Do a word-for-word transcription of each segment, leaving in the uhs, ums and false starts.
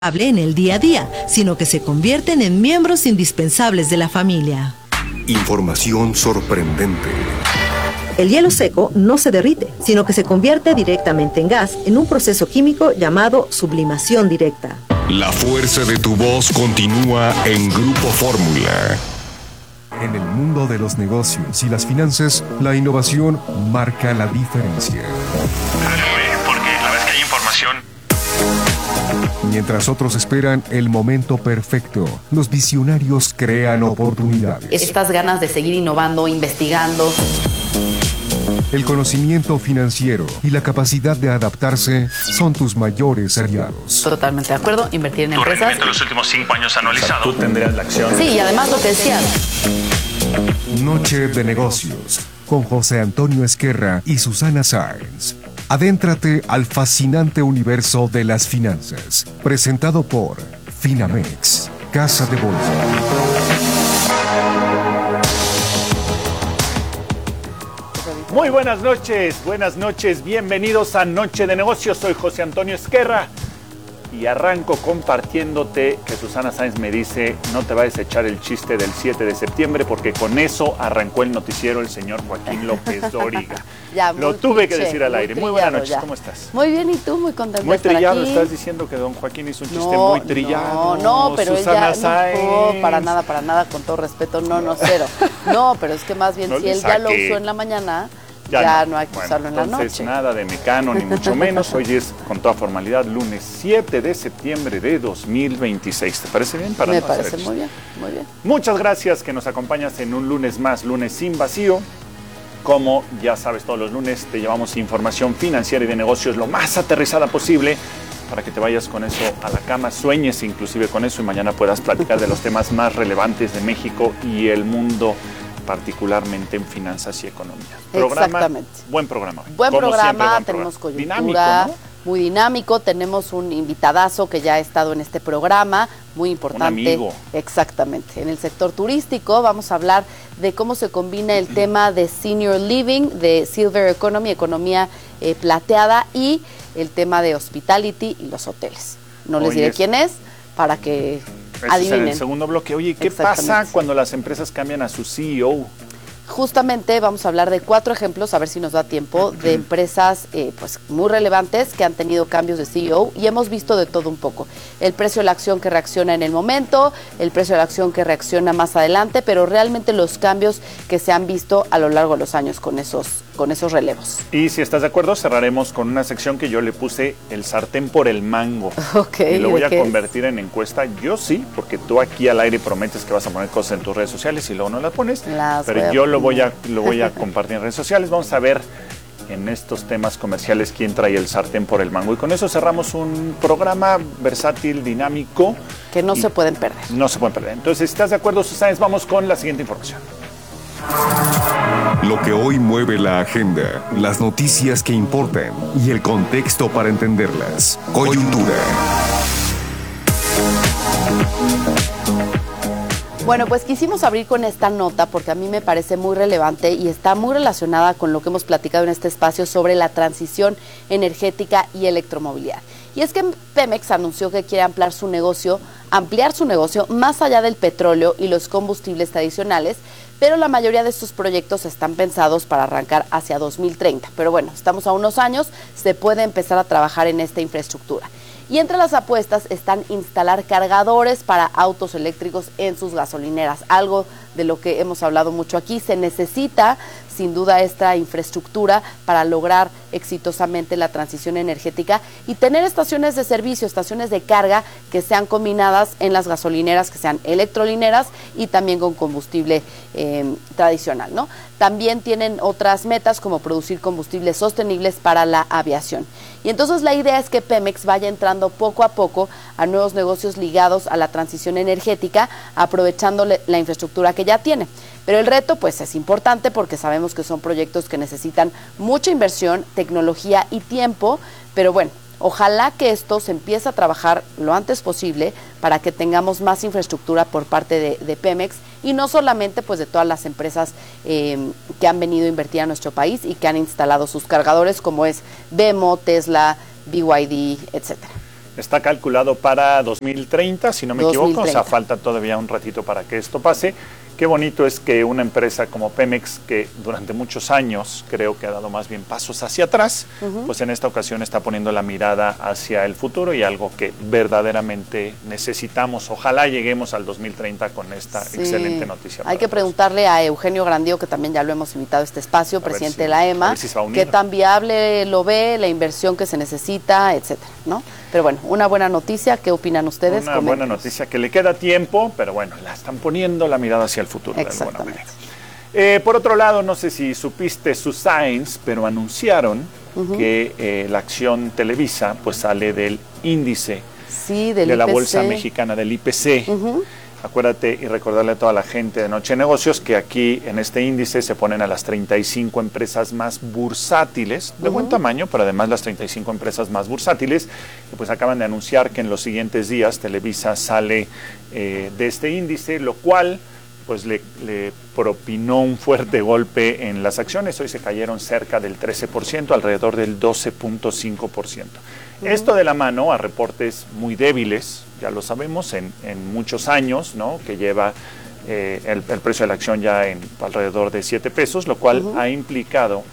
en el día a día, sino que se convierten en miembros indispensables de la familia. Información sorprendente. El hielo seco no se derrite, sino que se convierte directamente en gas en un proceso químico llamado sublimación directa. La fuerza de tu voz continúa en Grupo Fórmula. En el mundo de los negocios y las finanzas, la innovación marca la diferencia. Porque la vez que hay información... Mientras otros esperan el momento perfecto, los visionarios crean oportunidades. Estas ganas de seguir innovando, investigando. El conocimiento financiero y la capacidad de adaptarse son tus mayores aliados. Totalmente de acuerdo, invertir en Tu empresas. rendimiento en los últimos cinco años anualizado. Tú tendrías la acción. Sí, y además lo que decías. Noche de negocios, con José Antonio Esquerra y Susana Sáenz. Adéntrate al fascinante universo de las finanzas. Presentado por Finamex, Casa de Bolsa. Muy buenas noches, buenas noches, bienvenidos a Noche de Negocios. Soy José Antonio Esquerra y arranco compartiéndote que Susana Sáenz me dice: no te vayas a echar el chiste del siete de septiembre, porque con eso arrancó el noticiero el señor Joaquín López Dóriga. Ya, Lo tuve que decir al aire. Muy, muy buenas noches, ya. ¿Cómo estás? Muy bien, ¿y tú? Muy contenta Muy de estar trillado, aquí. Estás diciendo que don Joaquín hizo un chiste no, muy trillado. No, no, pero Susana ella Sáenz. no, para nada, para nada, con todo respeto, no, no, cero. No, pero es que más bien No si le él ya lo saque. usó en la mañana, Ya, ya no. no hay que Bueno, usarlo en la entonces, noche. nada de mecano, ni mucho menos. Hoy es, con toda formalidad, lunes siete de septiembre de dos mil veintiséis. ¿Te parece bien? Para Me no parece hacer muy bien, muy bien. Muchas gracias que nos acompañas en un lunes más, lunes sin vacío. Como ya sabes, todos los lunes te llevamos información financiera y de negocios lo más aterrizada posible para que te vayas con eso a la cama, sueñes inclusive con eso y mañana puedas platicar de los temas más relevantes de México y el mundo, particularmente en finanzas y economía. Programa, Exactamente. Buen programa. Buen Como programa, siempre, buen tenemos programa. coyuntura, Dinámico, ¿no? muy dinámico, tenemos un invitadazo que ya ha estado en este programa, muy importante. Un amigo. Exactamente. En el sector turístico vamos a hablar de cómo se combina el tema de senior living, de silver economy, economía eh, plateada, y el tema de hospitality y los hoteles. No les Oye, diré es- quién es para que Eso es en adivinen. el segundo bloque. Oye, ¿qué Exactamente. pasa cuando las empresas cambian a su C E O? Justamente vamos a hablar de cuatro ejemplos, a ver si nos da tiempo, de empresas eh, pues muy relevantes que han tenido cambios de C E O, y hemos visto de todo un poco. El precio de la acción que reacciona en el momento, el precio de la acción que reacciona más adelante, pero realmente los cambios que se han visto a lo largo de los años con esos, con esos relevos. Y si estás de acuerdo, cerraremos con una sección que yo le puse el sartén por el mango. Ok, Y lo voy ¿de a qué es? convertir en encuesta. Yo sí, porque tú aquí al aire prometes que vas a poner cosas en tus redes sociales y luego no las pones. Las voy pero a yo lo voy a, poner. lo voy a compartir en redes sociales. Vamos a ver en estos temas comerciales quién trae el sartén por el mango. Y con eso cerramos un programa versátil, dinámico. Que no y se pueden perder. No se pueden perder. Entonces, si estás de acuerdo, Susana, vamos con la siguiente información. Lo que hoy mueve la agenda, las noticias que importan y el contexto para entenderlas. Coyuntura. Bueno, pues quisimos abrir con esta nota porque a mí me parece muy relevante y está muy relacionada con lo que hemos platicado en este espacio sobre la transición energética y electromovilidad. Y es que Pemex anunció que quiere ampliar su negocio, ampliar su negocio más allá del petróleo y los combustibles tradicionales, pero la mayoría de estos proyectos están pensados para arrancar hacia dos mil treinta. Pero bueno, estamos a unos años, se puede empezar a trabajar en esta infraestructura. Y entre las apuestas están instalar cargadores para autos eléctricos en sus gasolineras, algo de lo que hemos hablado mucho aquí. Se necesita, sin duda, esta infraestructura para lograr exitosamente la transición energética y tener estaciones de servicio, estaciones de carga que sean combinadas en las gasolineras, que sean electrolineras y también con combustible eh, tradicional, ¿no? También tienen otras metas como producir combustibles sostenibles para la aviación. Y entonces la idea es que Pemex vaya entrando poco a poco a nuevos negocios ligados a la transición energética, aprovechando la infraestructura que ya tiene. Pero el reto pues es importante porque sabemos que son proyectos que necesitan mucha inversión, tecnología y tiempo, pero bueno, ojalá que esto se empiece a trabajar lo antes posible para que tengamos más infraestructura por parte de, de Pemex y no solamente pues de todas las empresas eh, que han venido a invertir a nuestro país y que han instalado sus cargadores como es B M O, Tesla, B Y D, etcétera. Está calculado para dos mil treinta, si no me dos mil treinta. equivoco, o sea, falta todavía un ratito para que esto pase. Qué bonito es que una empresa como Pemex, que durante muchos años creo que ha dado más bien pasos hacia atrás, uh-huh. pues en esta ocasión está poniendo la mirada hacia el futuro y algo que verdaderamente necesitamos. Ojalá lleguemos al dos mil treinta con esta sí. excelente noticia. Hay que todos. preguntarle a Eugenio Grandío, que también ya lo hemos invitado a este espacio, a presidente si, de la E M A, si qué tan viable lo ve, la inversión que se necesita, etcétera, ¿no? Pero bueno, una buena noticia. ¿Qué opinan ustedes? Una Coméntenos. buena noticia que le queda tiempo, pero bueno, la están poniendo la mirada hacia el futuro de alguna manera. Eh, por otro lado, no sé si supiste sus signs, pero anunciaron uh-huh. que eh, la acción Televisa pues sale del índice sí, del de la I P C. Bolsa Mexicana, del I P C. Uh-huh. Acuérdate y recordarle a toda la gente de Noche de Negocios que aquí en este índice se ponen a las treinta y cinco empresas más bursátiles, de uh-huh. buen tamaño, pero además las treinta y cinco empresas más bursátiles. Y pues acaban de anunciar que en los siguientes días Televisa sale eh, de este índice, lo cual pues le, le propinó un fuerte golpe en las acciones. Hoy se cayeron cerca del trece por ciento, alrededor del doce punto cinco por ciento. Uh-huh. Esto de la mano a reportes muy débiles, ya lo sabemos, en, en muchos años, ¿no? Que lleva eh, el, el precio de la acción ya en alrededor de siete pesos, lo cual uh-huh. ha implicado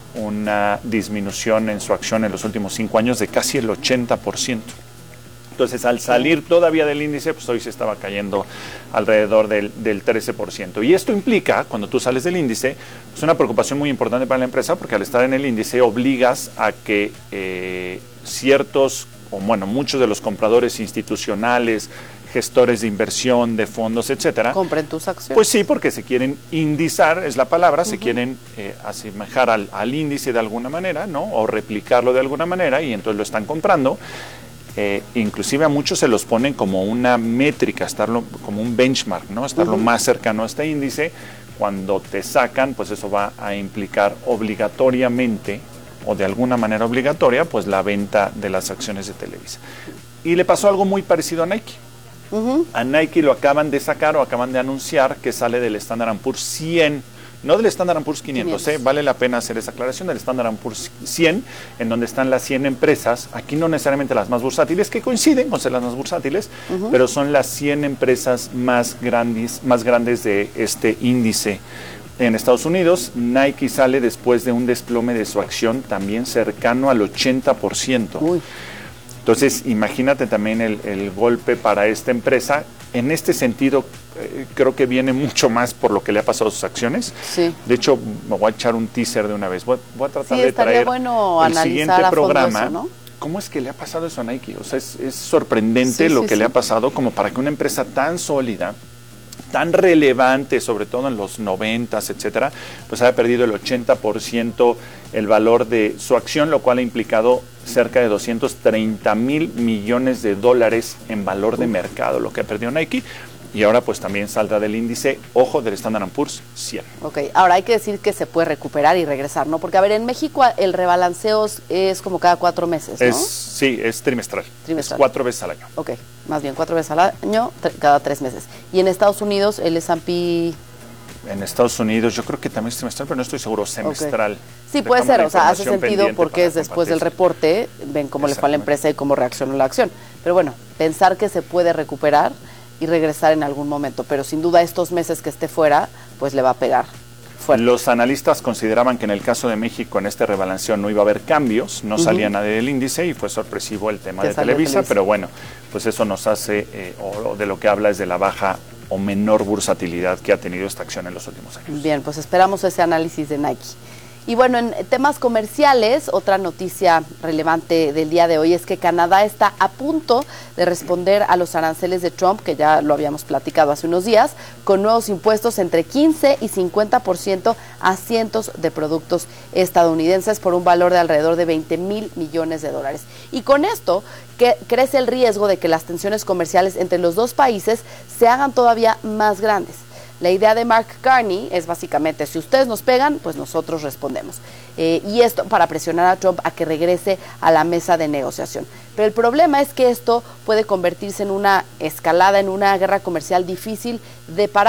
una disminución en su acción en los últimos cinco años de casi el ochenta por ciento. Entonces, al salir todavía del índice, pues hoy se estaba cayendo alrededor del, del trece por ciento. Y esto implica, cuando tú sales del índice, pues una preocupación muy importante para la empresa, porque al estar en el índice obligas a que eh, ciertos, o bueno, muchos de los compradores institucionales, gestores de inversión, de fondos, etcétera, compren tus acciones. Pues sí, porque se quieren indizar, es la palabra, uh-huh. se quieren eh, asemejar al, al índice de alguna manera, ¿no? O replicarlo de alguna manera, y entonces lo están comprando. Eh, inclusive a muchos se los ponen como una métrica, estarlo como un benchmark, ¿no? Estar lo uh-huh. más cercano a este índice. Cuando te sacan, pues eso va a implicar obligatoriamente, o de alguna manera obligatoria, pues la venta de las acciones de Televisa. Y le pasó algo muy parecido a Nike. Uh-huh. A Nike lo acaban de sacar o acaban de anunciar que sale del Standard and Poor's cien. No del Standard and Poor's quinientos, quinientos. ¿eh? Vale la pena hacer esa aclaración, del Standard and Poor's cien, en donde están las cien empresas, aquí no necesariamente las más bursátiles, que coinciden con ser las más bursátiles, uh-huh. pero son las cien empresas más grandes, más grandes de este índice. En Estados Unidos, Nike sale después de un desplome de su acción también cercano al ochenta por ciento. Uy. Entonces, imagínate también el, el golpe para esta empresa. En este sentido, eh, creo que viene mucho más por lo que le ha pasado a sus acciones. Sí. De hecho, me voy a echar un teaser de una vez. Voy, voy a tratar sí, de traer bueno el siguiente programa. Eso, ¿no? ¿Cómo es que le ha pasado eso a Nike? O sea, es, es sorprendente sí, lo sí, que sí. le ha pasado como para que una empresa tan sólida, tan relevante, sobre todo en los noventas, etcétera, pues haya perdido el ochenta por ciento el valor de su acción, lo cual ha implicado cerca de doscientos treinta mil millones de dólares en valor de mercado, lo que ha perdido Nike, y ahora pues también saldrá del índice, ojo, del Standard and Poor's cien. Ok, ahora hay que decir que se puede recuperar y regresar, ¿no? Porque, a ver, en México el rebalanceo es como cada cuatro meses, ¿no? Es, sí, es trimestral, trimestral. Es cuatro veces al año. Ok, más bien cuatro veces al año, cada tres meses. Y en Estados Unidos el S and P... En Estados Unidos yo creo que también es trimestral, pero no estoy seguro, semestral. Okay. Sí, puede ser, o sea, hace sentido porque es después del reporte, ven cómo le fue a la empresa y cómo reaccionó la acción. Pero bueno, pensar que se puede recuperar y regresar en algún momento, pero sin duda estos meses que esté fuera, pues le va a pegar fuerte. Los analistas consideraban que en el caso de México en este rebalanceo no iba a haber cambios, no uh-huh. salía nadie del índice y fue sorpresivo el tema de Televisa, Televisa, pero bueno, pues eso nos hace, eh, o de lo que habla es de la baja o menor bursatilidad que ha tenido esta acción en los últimos años. Bien, pues esperamos ese análisis de Nike. Y bueno, en temas comerciales, otra noticia relevante del día de hoy es que Canadá está a punto de responder a los aranceles de Trump, que ya lo habíamos platicado hace unos días, con nuevos impuestos entre quince y cincuenta por ciento a cientos de productos estadounidenses por un valor de alrededor de veinte mil millones de dólares. Y con esto que crece el riesgo de que las tensiones comerciales entre los dos países se hagan todavía más grandes. La idea de Mark Carney es básicamente, si ustedes nos pegan, pues nosotros respondemos. Eh, y esto para presionar a Trump a que regrese a la mesa de negociación. Pero el problema es que esto puede convertirse en una escalada, en una guerra comercial difícil de parar,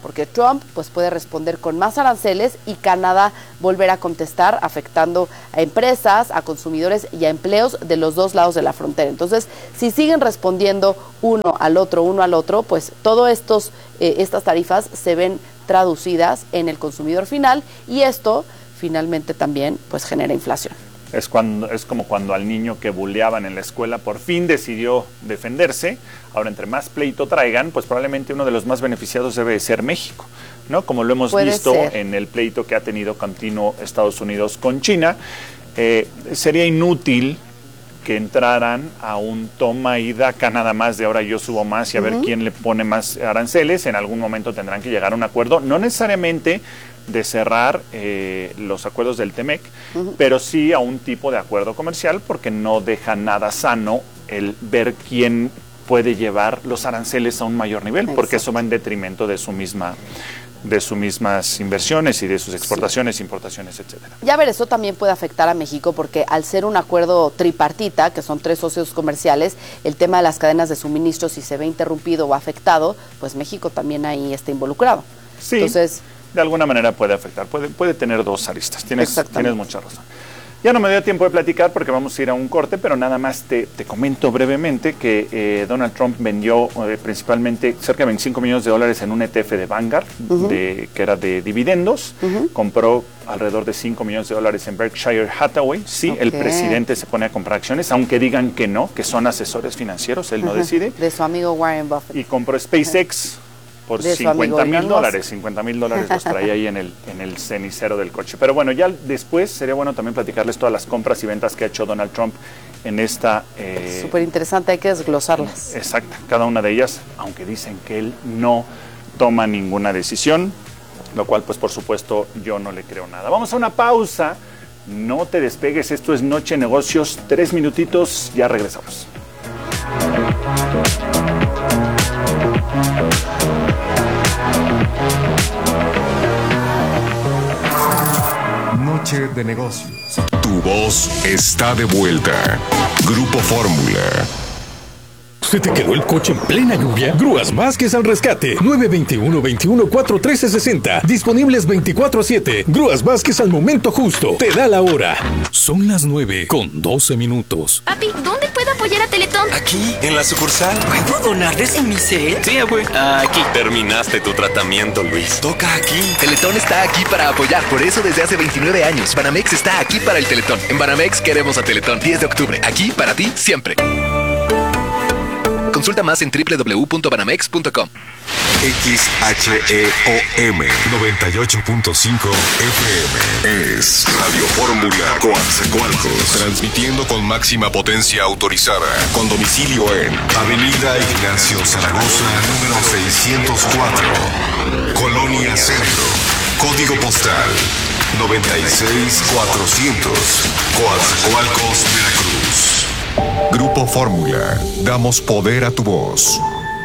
porque Trump pues puede responder con más aranceles y Canadá volver a contestar, afectando a empresas, a consumidores y a empleos de los dos lados de la frontera. Entonces, si siguen respondiendo uno al otro, uno al otro, pues todas estos eh, estas tarifas se ven traducidas en el consumidor final y esto finalmente también pues genera inflación. Es, cuando, es como cuando al niño que buleaban en la escuela por fin decidió defenderse. Ahora, entre más pleito traigan, pues probablemente uno de los más beneficiados debe ser México, ¿no? Como lo hemos Puede visto ser. en el pleito que ha tenido continuo Estados Unidos con China. Eh, sería inútil que entraran a un toma y daca nada más de ahora yo subo más y a uh-huh. ver quién le pone más aranceles. En algún momento tendrán que llegar a un acuerdo, no necesariamente de cerrar eh, los acuerdos del T-M E C, uh-huh. pero sí a un tipo de acuerdo comercial, porque no deja nada sano el ver quién puede llevar los aranceles a un mayor nivel. Exacto. Porque eso va en detrimento de su misma de sus mismas inversiones y de sus exportaciones, sí. importaciones, etcétera. Ya ver, eso también puede afectar a México porque al ser un acuerdo tripartita, que son tres socios comerciales, el tema de las cadenas de suministro, si se ve interrumpido o afectado, pues México también ahí está involucrado. Sí, entonces, de alguna manera puede afectar, puede, puede tener dos aristas, tienes, tienes mucha razón. Ya no me dio tiempo de platicar porque vamos a ir a un corte, pero nada más te, te comento brevemente que eh, Donald Trump vendió eh, principalmente cerca de veinticinco millones de dólares en un E T F de Vanguard, uh-huh. de, que era de dividendos. Uh-huh. Compró alrededor de cinco millones de dólares en Berkshire Hathaway. Sí, okay. El presidente se pone a comprar acciones, aunque digan que no, que son asesores financieros, él uh-huh. no decide. De su amigo Warren Buffett. Y compró SpaceX. Uh-huh. Por cincuenta mil dólares, cincuenta mil dólares los traía ahí en el, en el cenicero del coche. Pero bueno, ya después sería bueno también platicarles todas las compras y ventas que ha hecho Donald Trump en esta... Eh, Súper interesante, hay que desglosarlas. Exacto, cada una de ellas, aunque dicen que él no toma ninguna decisión, lo cual pues por supuesto yo no le creo nada. Vamos a una pausa, no te despegues, esto es Noche Negocios, tres minutitos, ya regresamos. Noche de negocios. Tu voz está de vuelta. Grupo Fórmula. ¿Se te quedó el coche en plena lluvia? Grúas Vázquez al rescate. nueve dos uno, veintiuno, cuatro, trece, sesenta. Disponibles veinticuatro siete. Grúas Vázquez al momento justo. Te da la hora. Son las nueve con doce minutos. Papi, ¿dónde puedo apoyar a Teletón? Aquí, en la sucursal. ¿Puedo donar desde mi cel? Sí, abue. Aquí. Terminaste tu tratamiento, Luis. Toca aquí. Teletón está aquí para apoyar. Por eso desde hace veintinueve años. Banamex está aquí para el Teletón. En Banamex queremos a Teletón. diez de octubre. Aquí para ti siempre. Consulta más en doble u doble u doble u punto banamex punto com. X H E O M noventa y ocho punto cinco F M es Radio Fórmula Coatzacoalcos, transmitiendo con máxima potencia autorizada, con domicilio en Avenida Ignacio Zaragoza, número seiscientos cuatro, Colonia Centro, código postal noventa y seis mil cuatrocientos, Coatzacoalcos, Veracruz. Grupo Fórmula, damos poder a tu voz.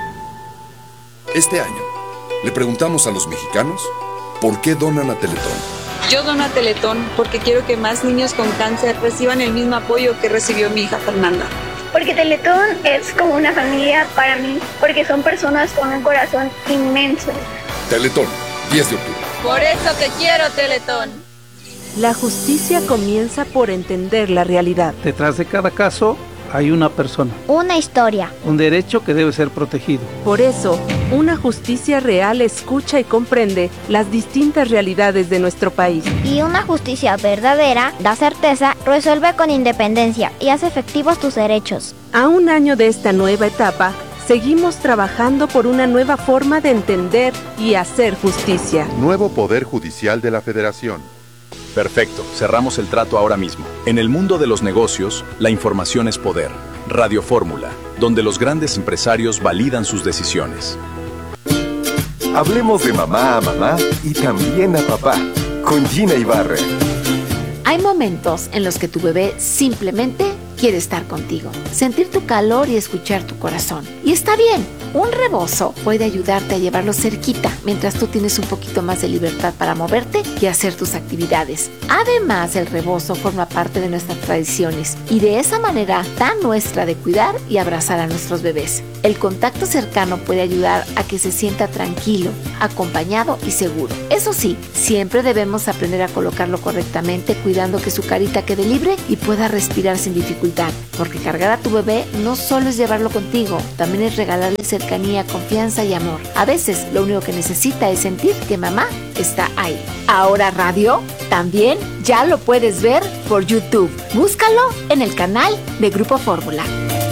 Este año, le preguntamos a los mexicanos por qué donan a Teletón. Yo dono a Teletón porque quiero que más niños con cáncer reciban el mismo apoyo que recibió mi hija Fernanda. Porque Teletón es como una familia para mí, porque son personas con un corazón inmenso. Teletón, diez de octubre. Por eso te quiero, Teletón. La justicia comienza por entender la realidad. Detrás de cada caso hay una persona. Una historia. Un derecho que debe ser protegido. Por eso, una justicia real escucha y comprende las distintas realidades de nuestro país. Y una justicia verdadera da certeza, resuelve con independencia y hace efectivos tus derechos. A un año de esta nueva etapa, seguimos trabajando por una nueva forma de entender y hacer justicia. Nuevo Poder Judicial de la Federación. Perfecto, cerramos el trato ahora mismo. En el mundo de los negocios, la información es poder. Radio Fórmula, donde los grandes empresarios validan sus decisiones. Hablemos de mamá a mamá y también a papá, con Gina Ibarra. Hay momentos en los que tu bebé simplemente quiere estar contigo, sentir tu calor y escuchar tu corazón. Y está bien, Un rebozo puede ayudarte a llevarlo cerquita mientras tú tienes un poquito más de libertad para moverte y hacer tus actividades. Además, el rebozo forma parte de nuestras tradiciones y de esa manera tan nuestra de cuidar y abrazar a nuestros bebés. El contacto cercano puede ayudar a que se sienta tranquilo, acompañado y seguro. Eso sí, siempre debemos aprender a colocarlo correctamente, cuidando que su carita quede libre y pueda respirar sin dificultad, porque cargar a tu bebé no solo es llevarlo contigo, también es regalarle cercanía, confianza y amor. A veces lo único que necesita es sentir que mamá está ahí. Ahora Radio también ya lo puedes ver por YouTube. Búscalo en el canal de Grupo Fórmula.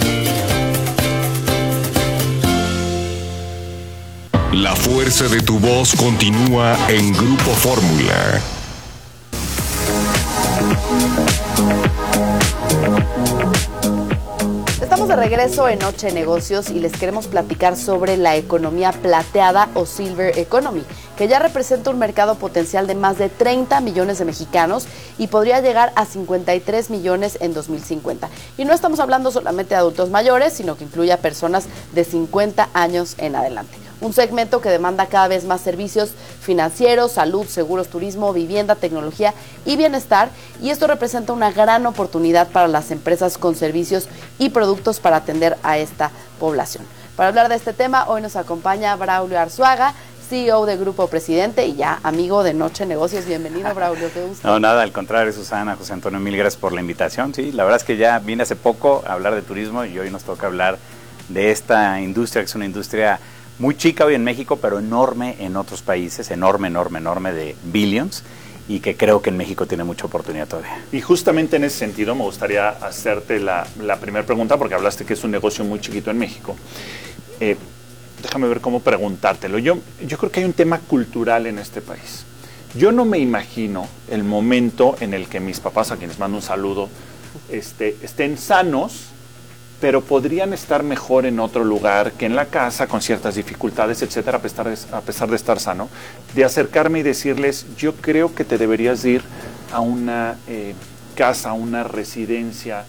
La fuerza de tu voz continúa en Grupo Fórmula. Estamos de regreso en Noche de Negocios y les queremos platicar sobre la economía plateada o Silver Economy, que ya representa un mercado potencial de más de treinta millones de mexicanos y podría llegar a cincuenta y tres millones en dos mil cincuenta. Y no estamos hablando solamente de adultos mayores, sino que incluye a personas de cincuenta años en adelante. Un segmento que demanda cada vez más servicios financieros, salud, seguros, turismo, vivienda, tecnología y bienestar, y esto representa una gran oportunidad para las empresas con servicios y productos para atender a esta población. Para hablar de este tema, hoy nos acompaña Braulio Arzuaga, C E O de Grupo Presidente y ya amigo de Noche Negocios. Bienvenido, Braulio, qué gusto. No, nada, al contrario, Susana, José Antonio, mil gracias por la invitación. Sí, la verdad es que ya vine hace poco a hablar de turismo y hoy nos toca hablar de esta industria, que es una industria muy chica hoy en México, pero enorme en otros países, enorme, enorme, enorme de billions, y que creo que en México tiene mucha oportunidad todavía. Y justamente en ese sentido me gustaría hacerte la, la primera pregunta, porque hablaste que es un negocio muy chiquito en México. Eh, déjame ver cómo preguntártelo. Yo, yo creo que hay un tema cultural en este país. Yo no me imagino el momento en el que mis papás, a quienes mando un saludo, este, estén sanos, pero podrían estar mejor en otro lugar que en la casa, con ciertas dificultades, etcétera, a pesar de, a pesar de estar sano, de acercarme y decirles, yo creo que te deberías ir a una eh, casa, a una residencia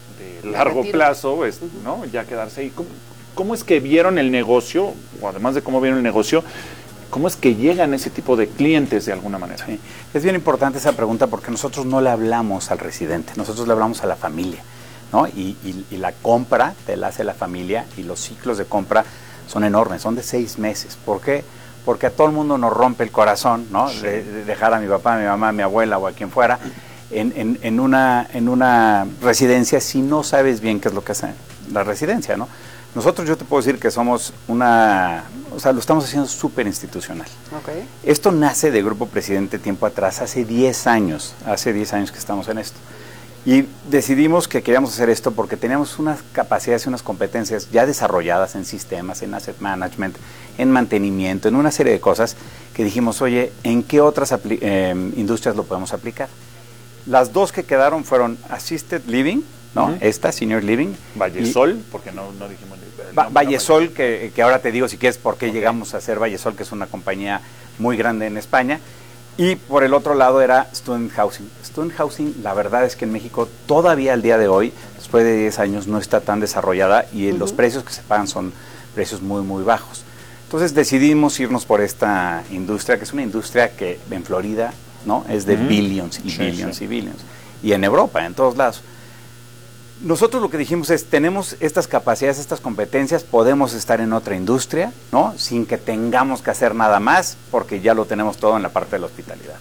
de largo plazo, es, ¿no? Ya quedarse ahí. ¿Cómo, ¿Cómo es que vieron el negocio, o además de cómo vieron el negocio, cómo es que llegan ese tipo de clientes de alguna manera? Sí. Es bien importante esa pregunta porque nosotros no le hablamos al residente, nosotros le hablamos a la familia, ¿no? Y, y, y la compra te la hace la familia y los ciclos de compra son enormes, son de seis meses. ¿Por qué? Porque a todo el mundo nos rompe el corazón, ¿no? Sí. De, de dejar a mi papá, a mi mamá, a mi abuela o a quien fuera en, en, en, una, en una residencia si no sabes bien qué es lo que hace la residencia, ¿no? Nosotros, yo te puedo decir que somos una, o sea, lo estamos haciendo súper institucional. Okay. Esto nace de Grupo Presidente tiempo atrás, hace diez años, hace diez años que estamos en esto. Y decidimos que queríamos hacer esto porque teníamos unas capacidades y unas competencias ya desarrolladas en sistemas, en asset management, en mantenimiento, en una serie de cosas que dijimos, oye, ¿en qué otras eh, industrias lo podemos aplicar? Las dos que quedaron fueron Assisted Living, ¿no? Uh-huh. Esta, Senior Living. Vallesol, y, porque no, no dijimos... Va, Vallesol, que, que ahora te digo si quieres por qué okay. llegamos a hacer Vallesol, que es una compañía muy grande en España. Y por el otro lado era Student Housing. Student Housing, la verdad es que en México todavía al día de hoy, después de diez años, no está tan desarrollada y uh-huh. los precios que se pagan son precios muy, muy bajos. Entonces decidimos irnos por esta industria, que es una industria que en Florida, ¿no? Es de uh-huh. billions y sí, billions sí. y billions. Y en Europa, en todos lados. Nosotros lo que dijimos es, tenemos estas capacidades, estas competencias, podemos estar en otra industria, ¿no? Sin que tengamos que hacer nada más, porque ya lo tenemos todo en la parte de la hospitalidad.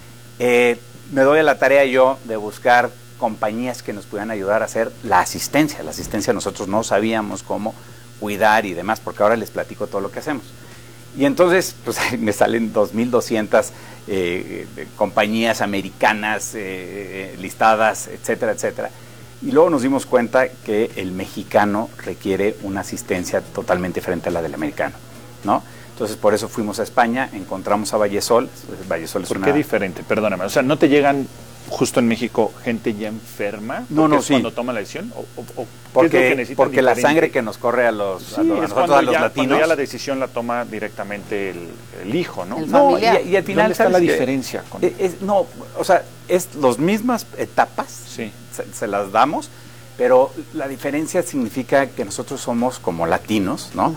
Eh, me doy a la tarea yo de buscar compañías que nos puedan ayudar a hacer la asistencia. La asistencia nosotros no sabíamos cómo cuidar y demás, porque ahora les platico todo lo que hacemos. Y entonces, pues me salen dos mil doscientas eh, compañías americanas eh, listadas, etcétera, etcétera. Y luego nos dimos cuenta que el mexicano requiere una asistencia totalmente diferente a la del americano, ¿no? Entonces, por eso fuimos a España, encontramos a Vallesol. Vallesol es ¿Por una... qué diferente? Perdóname. O sea, ¿no te llegan justo en México gente ya enferma? No, no, es sí. cuando toman la decisión? ¿O, o, o porque es porque la sangre que nos corre a los, sí, a los, a nosotros, a los ya, latinos... cuando ya la decisión la toma directamente el, el hijo, ¿no? El no, y, y al final, ¿dónde está la diferencia? Con... Es, es, no, o sea, es las mismas etapas, sí. se, se las damos, pero la diferencia significa que nosotros somos como latinos, ¿no? Uh-huh.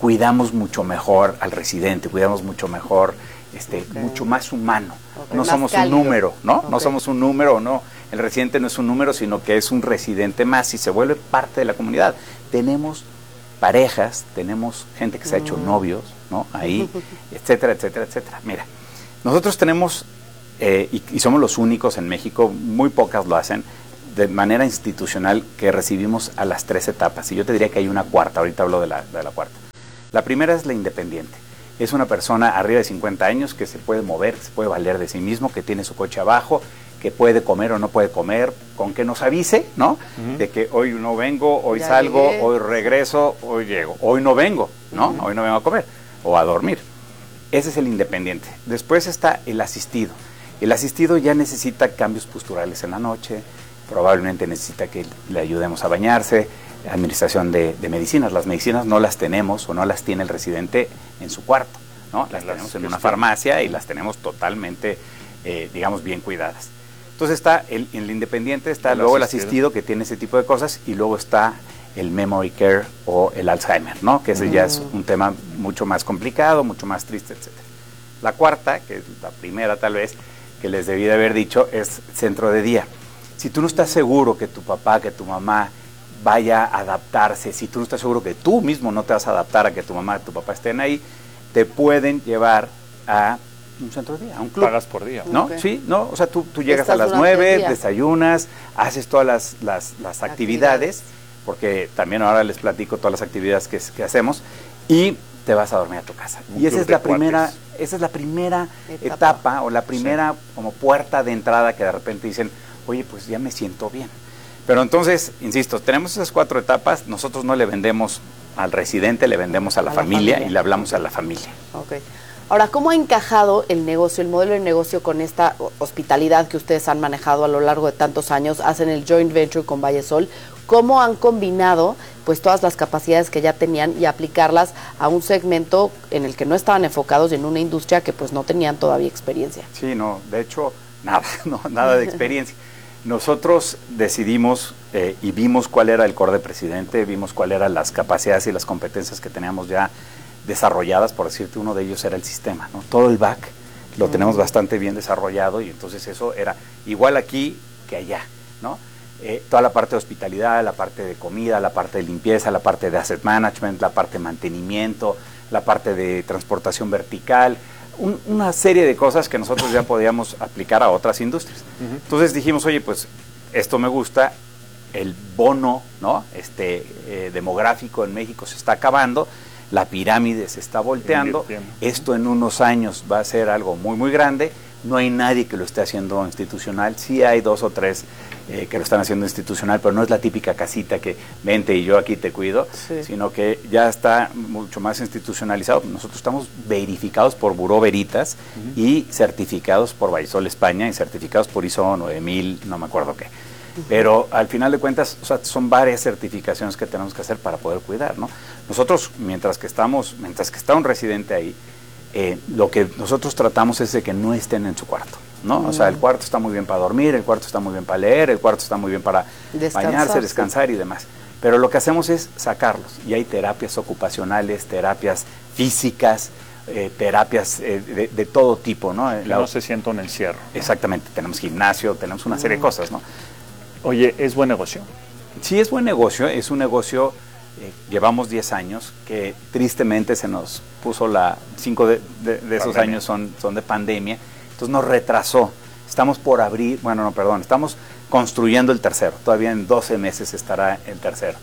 cuidamos mucho mejor al residente, cuidamos mucho mejor, este, okay. mucho más humano. Okay. No más somos cálido. Un número, ¿no? Okay. No somos un número, no. El residente no es un número, sino que es un residente más y se vuelve parte de la comunidad. Tenemos parejas, tenemos gente que se ha hecho mm. novios, ¿no? Ahí, etcétera, etcétera, etcétera. Mira, nosotros tenemos, eh, y, y somos los únicos en México, muy pocas lo hacen, de manera institucional, que recibimos a las tres etapas. Y yo te diría que hay una cuarta, ahorita hablo de la, de la cuarta. La primera es la independiente. Es una persona arriba de cincuenta años que se puede mover, que se puede valer de sí mismo, que tiene su coche abajo, que puede comer o no puede comer, con que nos avise, ¿no? Uh-huh. De que hoy no vengo, hoy ya salgo, llegué. Hoy regreso, hoy llego. Hoy no vengo, ¿no? Uh-huh. Hoy no vengo a comer o a dormir. Ese es el independiente. Después está el asistido. El asistido ya necesita cambios posturales en la noche, probablemente necesita que le ayudemos a bañarse, administración de, de medicinas. Las medicinas no las tenemos o no las tiene el residente en su cuarto, ¿no? Las, las tenemos en una farmacia y las tenemos totalmente, eh, digamos, bien cuidadas. Entonces está el, el independiente, está el luego asistido. el asistido que tiene ese tipo de cosas y luego está el memory care o el Alzheimer, ¿no? Que ese mm. ya es un tema mucho más complicado, mucho más triste, etcétera. La cuarta, que es la primera tal vez, que les debí de haber dicho, es centro de día. Si tú no estás seguro que tu papá, que tu mamá vaya a adaptarse, si tú no estás seguro que tú mismo no te vas a adaptar a que tu mamá y tu papá estén ahí, te pueden llevar a un centro de día, a un club. Pagas por día. ¿No? Okay. Sí, no, o sea, tú, tú llegas a las nueve, desayunas, haces todas las, las, las actividades, actividades, porque también ahora les platico todas las actividades que, que hacemos, y te vas a dormir a tu casa. Un y esa es la cuates. primera, esa es la primera etapa, etapa o la primera sí. como puerta de entrada que de repente dicen, oye, pues ya me siento bien. Pero entonces, insisto, tenemos esas cuatro etapas, nosotros no le vendemos al residente, le vendemos a la, a familia, la familia y le hablamos a la familia. Ok. Ahora, ¿cómo ha encajado el negocio, el modelo de negocio con esta hospitalidad que ustedes han manejado a lo largo de tantos años? Hacen el joint venture con Vallesol. ¿Cómo han combinado pues todas las capacidades que ya tenían y aplicarlas a un segmento en el que no estaban enfocados, en una industria que pues no tenían todavía experiencia? Sí, no, de hecho, nada, no, nada de experiencia. Nosotros decidimos eh, y vimos cuál era el core de presidente, vimos cuáles eran las capacidades y las competencias que teníamos ya desarrolladas, por decirte, uno de ellos era el sistema, ¿no? Todo el back lo tenemos bastante bien desarrollado y entonces eso era igual aquí que allá, ¿no? Eh, toda la parte de hospitalidad, la parte de comida, la parte de limpieza, la parte de asset management, la parte de mantenimiento, la parte de transportación vertical, un, una serie de cosas que nosotros ya podíamos aplicar a otras industrias. Uh-huh. Entonces dijimos, oye, pues esto me gusta, el bono, ¿no? este eh, demográfico en México se está acabando, la pirámide se está volteando, esto en unos años va a ser algo muy muy grande, no hay nadie que lo esté haciendo institucional, sí hay dos o tres eh, que lo están haciendo institucional, pero no es la típica casita que vente y yo aquí te cuido, sí. sino que ya está mucho más institucionalizado. Nosotros estamos verificados por Buró Veritas uh-huh. y certificados por Vallesol España y certificados por I S O nueve mil, no me acuerdo qué. Pero al final de cuentas, o sea, son varias certificaciones que tenemos que hacer para poder cuidar, ¿no? Nosotros, mientras que estamos, mientras que está un residente ahí, eh, lo que nosotros tratamos es de que no estén en su cuarto, ¿no? Mm. O sea, el cuarto está muy bien para dormir, el cuarto está muy bien para leer, el cuarto está muy bien para descansar, bañarse, descansar sí. y demás. Pero lo que hacemos es sacarlos, y hay terapias ocupacionales, terapias físicas, eh, terapias eh, de, de todo tipo, ¿no? Que La, no se sienta un encierro. Exactamente, tenemos gimnasio, tenemos una serie mm. de cosas, ¿no? Oye, ¿es buen negocio? Sí, es buen negocio, es un negocio, eh, llevamos diez años, que tristemente se nos puso la, cinco de, de, de esos años son, son de pandemia, entonces nos retrasó, estamos por abrir, bueno, no, perdón, estamos construyendo el tercero, todavía en doce meses estará el tercero,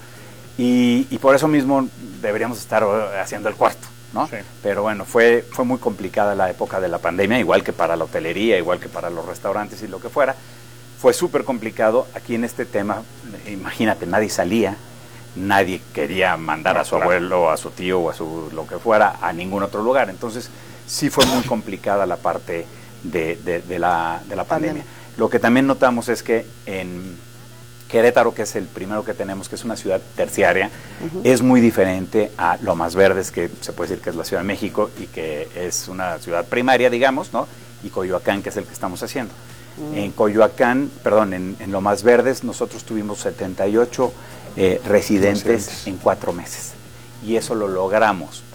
y, y por eso mismo deberíamos estar haciendo el cuarto, ¿no? Sí. Pero bueno, fue, fue muy complicada la época de la pandemia, igual que para la hotelería, igual que para los restaurantes y lo que fuera. Fue súper complicado aquí en este tema, imagínate, nadie salía, nadie quería mandar no, a su claro. abuelo, a su tío o a su lo que fuera a ningún otro lugar. Entonces sí fue muy complicada la parte de, de, de, la, de la pandemia. Lo que también notamos es que en Querétaro, que es el primero que tenemos, que es una ciudad terciaria, uh-huh. es muy diferente a Lomas Verdes, que se puede decir que es la Ciudad de México y que es una ciudad primaria, digamos, ¿no? Y Coyoacán, que es el que estamos haciendo. En Coyoacán, perdón, en, en Lomas Verdes, nosotros tuvimos setenta y ocho eh, residentes, residentes en cuatro meses. Y eso lo logramos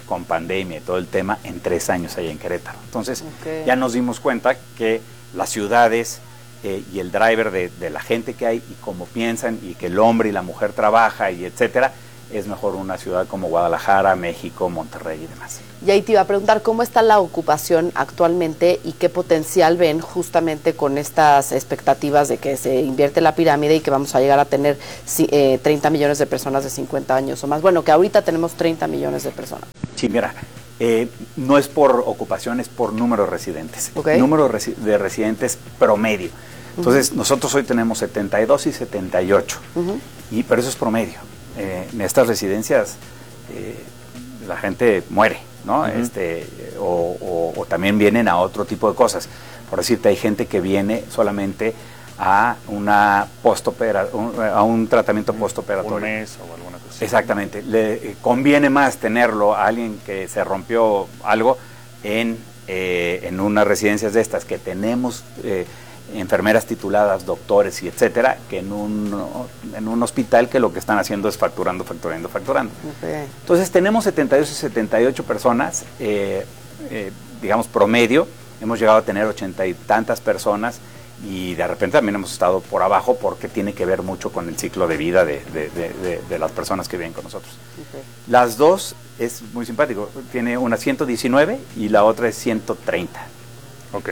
con pandemia y todo el tema, en tres años allá en Querétaro. Entonces, Okay. ya nos dimos cuenta que las ciudades eh, y el driver de, de la gente que hay y cómo piensan y que el hombre y la mujer trabaja y etcétera, es mejor una ciudad como Guadalajara, México, Monterrey y demás. Y ahí te iba a preguntar cómo está la ocupación actualmente y qué potencial ven justamente con estas expectativas de que se invierte la pirámide y que vamos a llegar a tener eh, treinta millones de personas de cincuenta años o más. Bueno, que ahorita tenemos treinta millones de personas. Sí, mira, eh, no es por ocupación, es por número de residentes. Okay. Número de, resi de residentes promedio. Entonces, uh-huh. nosotros hoy tenemos setenta y dos y setenta y ocho, uh-huh. y, pero eso es promedio. Eh, en estas residencias eh, la gente muere, ¿no? Uh-huh. este, o, o, o también vienen a otro tipo de cosas. Por decirte, hay gente que viene solamente a una postopera, un, a un tratamiento postoperatorio. Un mes o alguna cosa. Exactamente. Le eh, conviene más tenerlo a alguien que se rompió algo en, eh, en unas residencias de estas que tenemos eh, enfermeras tituladas, doctores y etcétera, que en un, en un hospital que lo que están haciendo es facturando, facturando, facturando. Okay. Entonces tenemos setenta y dos y setenta y ocho personas, eh, eh, digamos promedio, hemos llegado a tener ochenta y tantas personas y de repente también hemos estado por abajo porque tiene que ver mucho con el ciclo de vida de, de, de, de, de las personas que viven con nosotros. Okay. Las dos es muy simpático, tiene una ciento diecinueve y la otra es ciento treinta. Ok.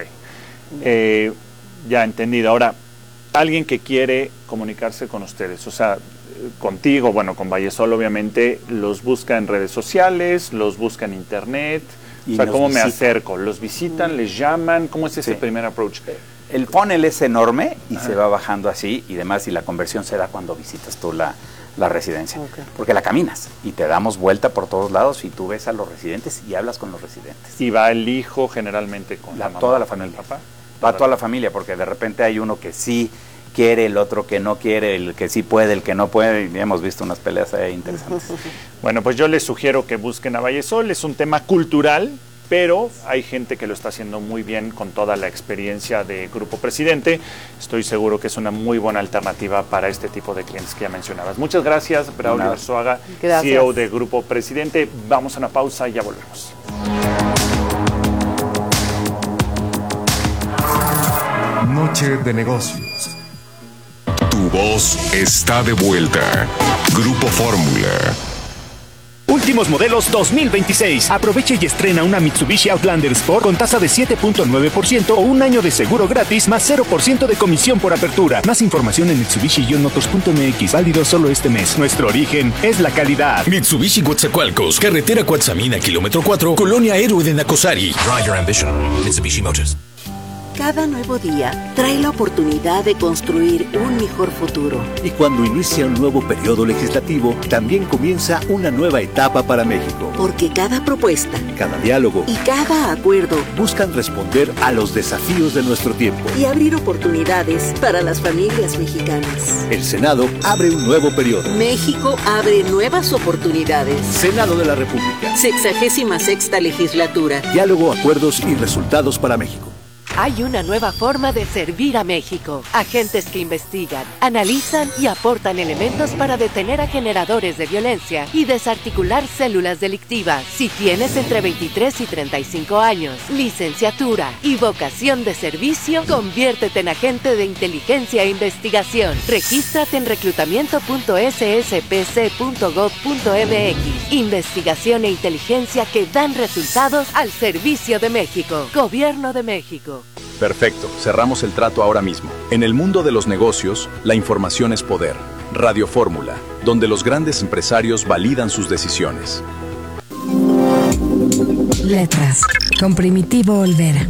Eh, Ya entendido. Ahora, alguien que quiere comunicarse con ustedes, o sea, contigo, bueno, con Vallesol obviamente, los busca en redes sociales, los busca en internet, y o sea, ¿cómo visitan. me acerco? ¿Los visitan, les llaman? ¿Cómo es ese sí. primer approach? El funnel es enorme y Ajá. se va bajando así y demás, y la conversión se da cuando visitas tú la, la residencia, okay. porque la caminas y te damos vuelta por todos lados y tú ves a los residentes y hablas con los residentes. Y va el hijo generalmente con la, la mamá, toda la familia. ¿El papá? Va toda la familia, porque de repente hay uno que sí quiere, el otro que no quiere, el que sí puede, el que no puede, y hemos visto unas peleas ahí interesantes. Bueno, pues yo les sugiero que busquen a Vallesol, es un tema cultural, pero hay gente que lo está haciendo muy bien con toda la experiencia de Grupo Presidente. Estoy seguro que es una muy buena alternativa para este tipo de clientes que ya mencionabas. Muchas gracias, Braulio Arzuaga, C E O de Grupo Presidente. Vamos a una pausa y ya volvemos. Noche de negocios. Tu voz está de vuelta. Grupo Fórmula. Últimos modelos dos mil veintiséis. Aprovecha y estrena una Mitsubishi Outlander Sport con tasa de siete punto nueve por ciento o un año de seguro gratis más cero por ciento de comisión por apertura. Más información en Mitsubishi Motors punto M X. Válido solo este mes. Nuestro origen es la calidad. Mitsubishi Coatzacoalcos, carretera Coatzamina, kilómetro cuatro, Colonia Héroe de Nacosari. Drive your ambition. Mitsubishi Motors. Cada nuevo día trae la oportunidad de construir un mejor futuro. Y cuando inicia un nuevo periodo legislativo, también comienza una nueva etapa para México. Porque cada propuesta, cada diálogo y cada acuerdo buscan responder a los desafíos de nuestro tiempo y abrir oportunidades para las familias mexicanas. El Senado abre un nuevo periodo. México abre nuevas oportunidades. Senado de la República. Sexagésima sexta legislatura. Diálogo, acuerdos y resultados para México. Hay una nueva forma de servir a México. Agentes que investigan, analizan y aportan elementos para detener a generadores de violencia y desarticular células delictivas. Si tienes entre veintitrés y treinta y cinco años, licenciatura y vocación de servicio, conviértete en agente de inteligencia e investigación. Regístrate en reclutamiento punto s s p c punto gov punto m x. Investigación e inteligencia que dan resultados al servicio de México. Gobierno de México. Perfecto, cerramos el trato ahora mismo. En el mundo de los negocios, la información es poder. Radio Fórmula, donde los grandes empresarios validan sus decisiones. Letras, con Primitivo Olvera.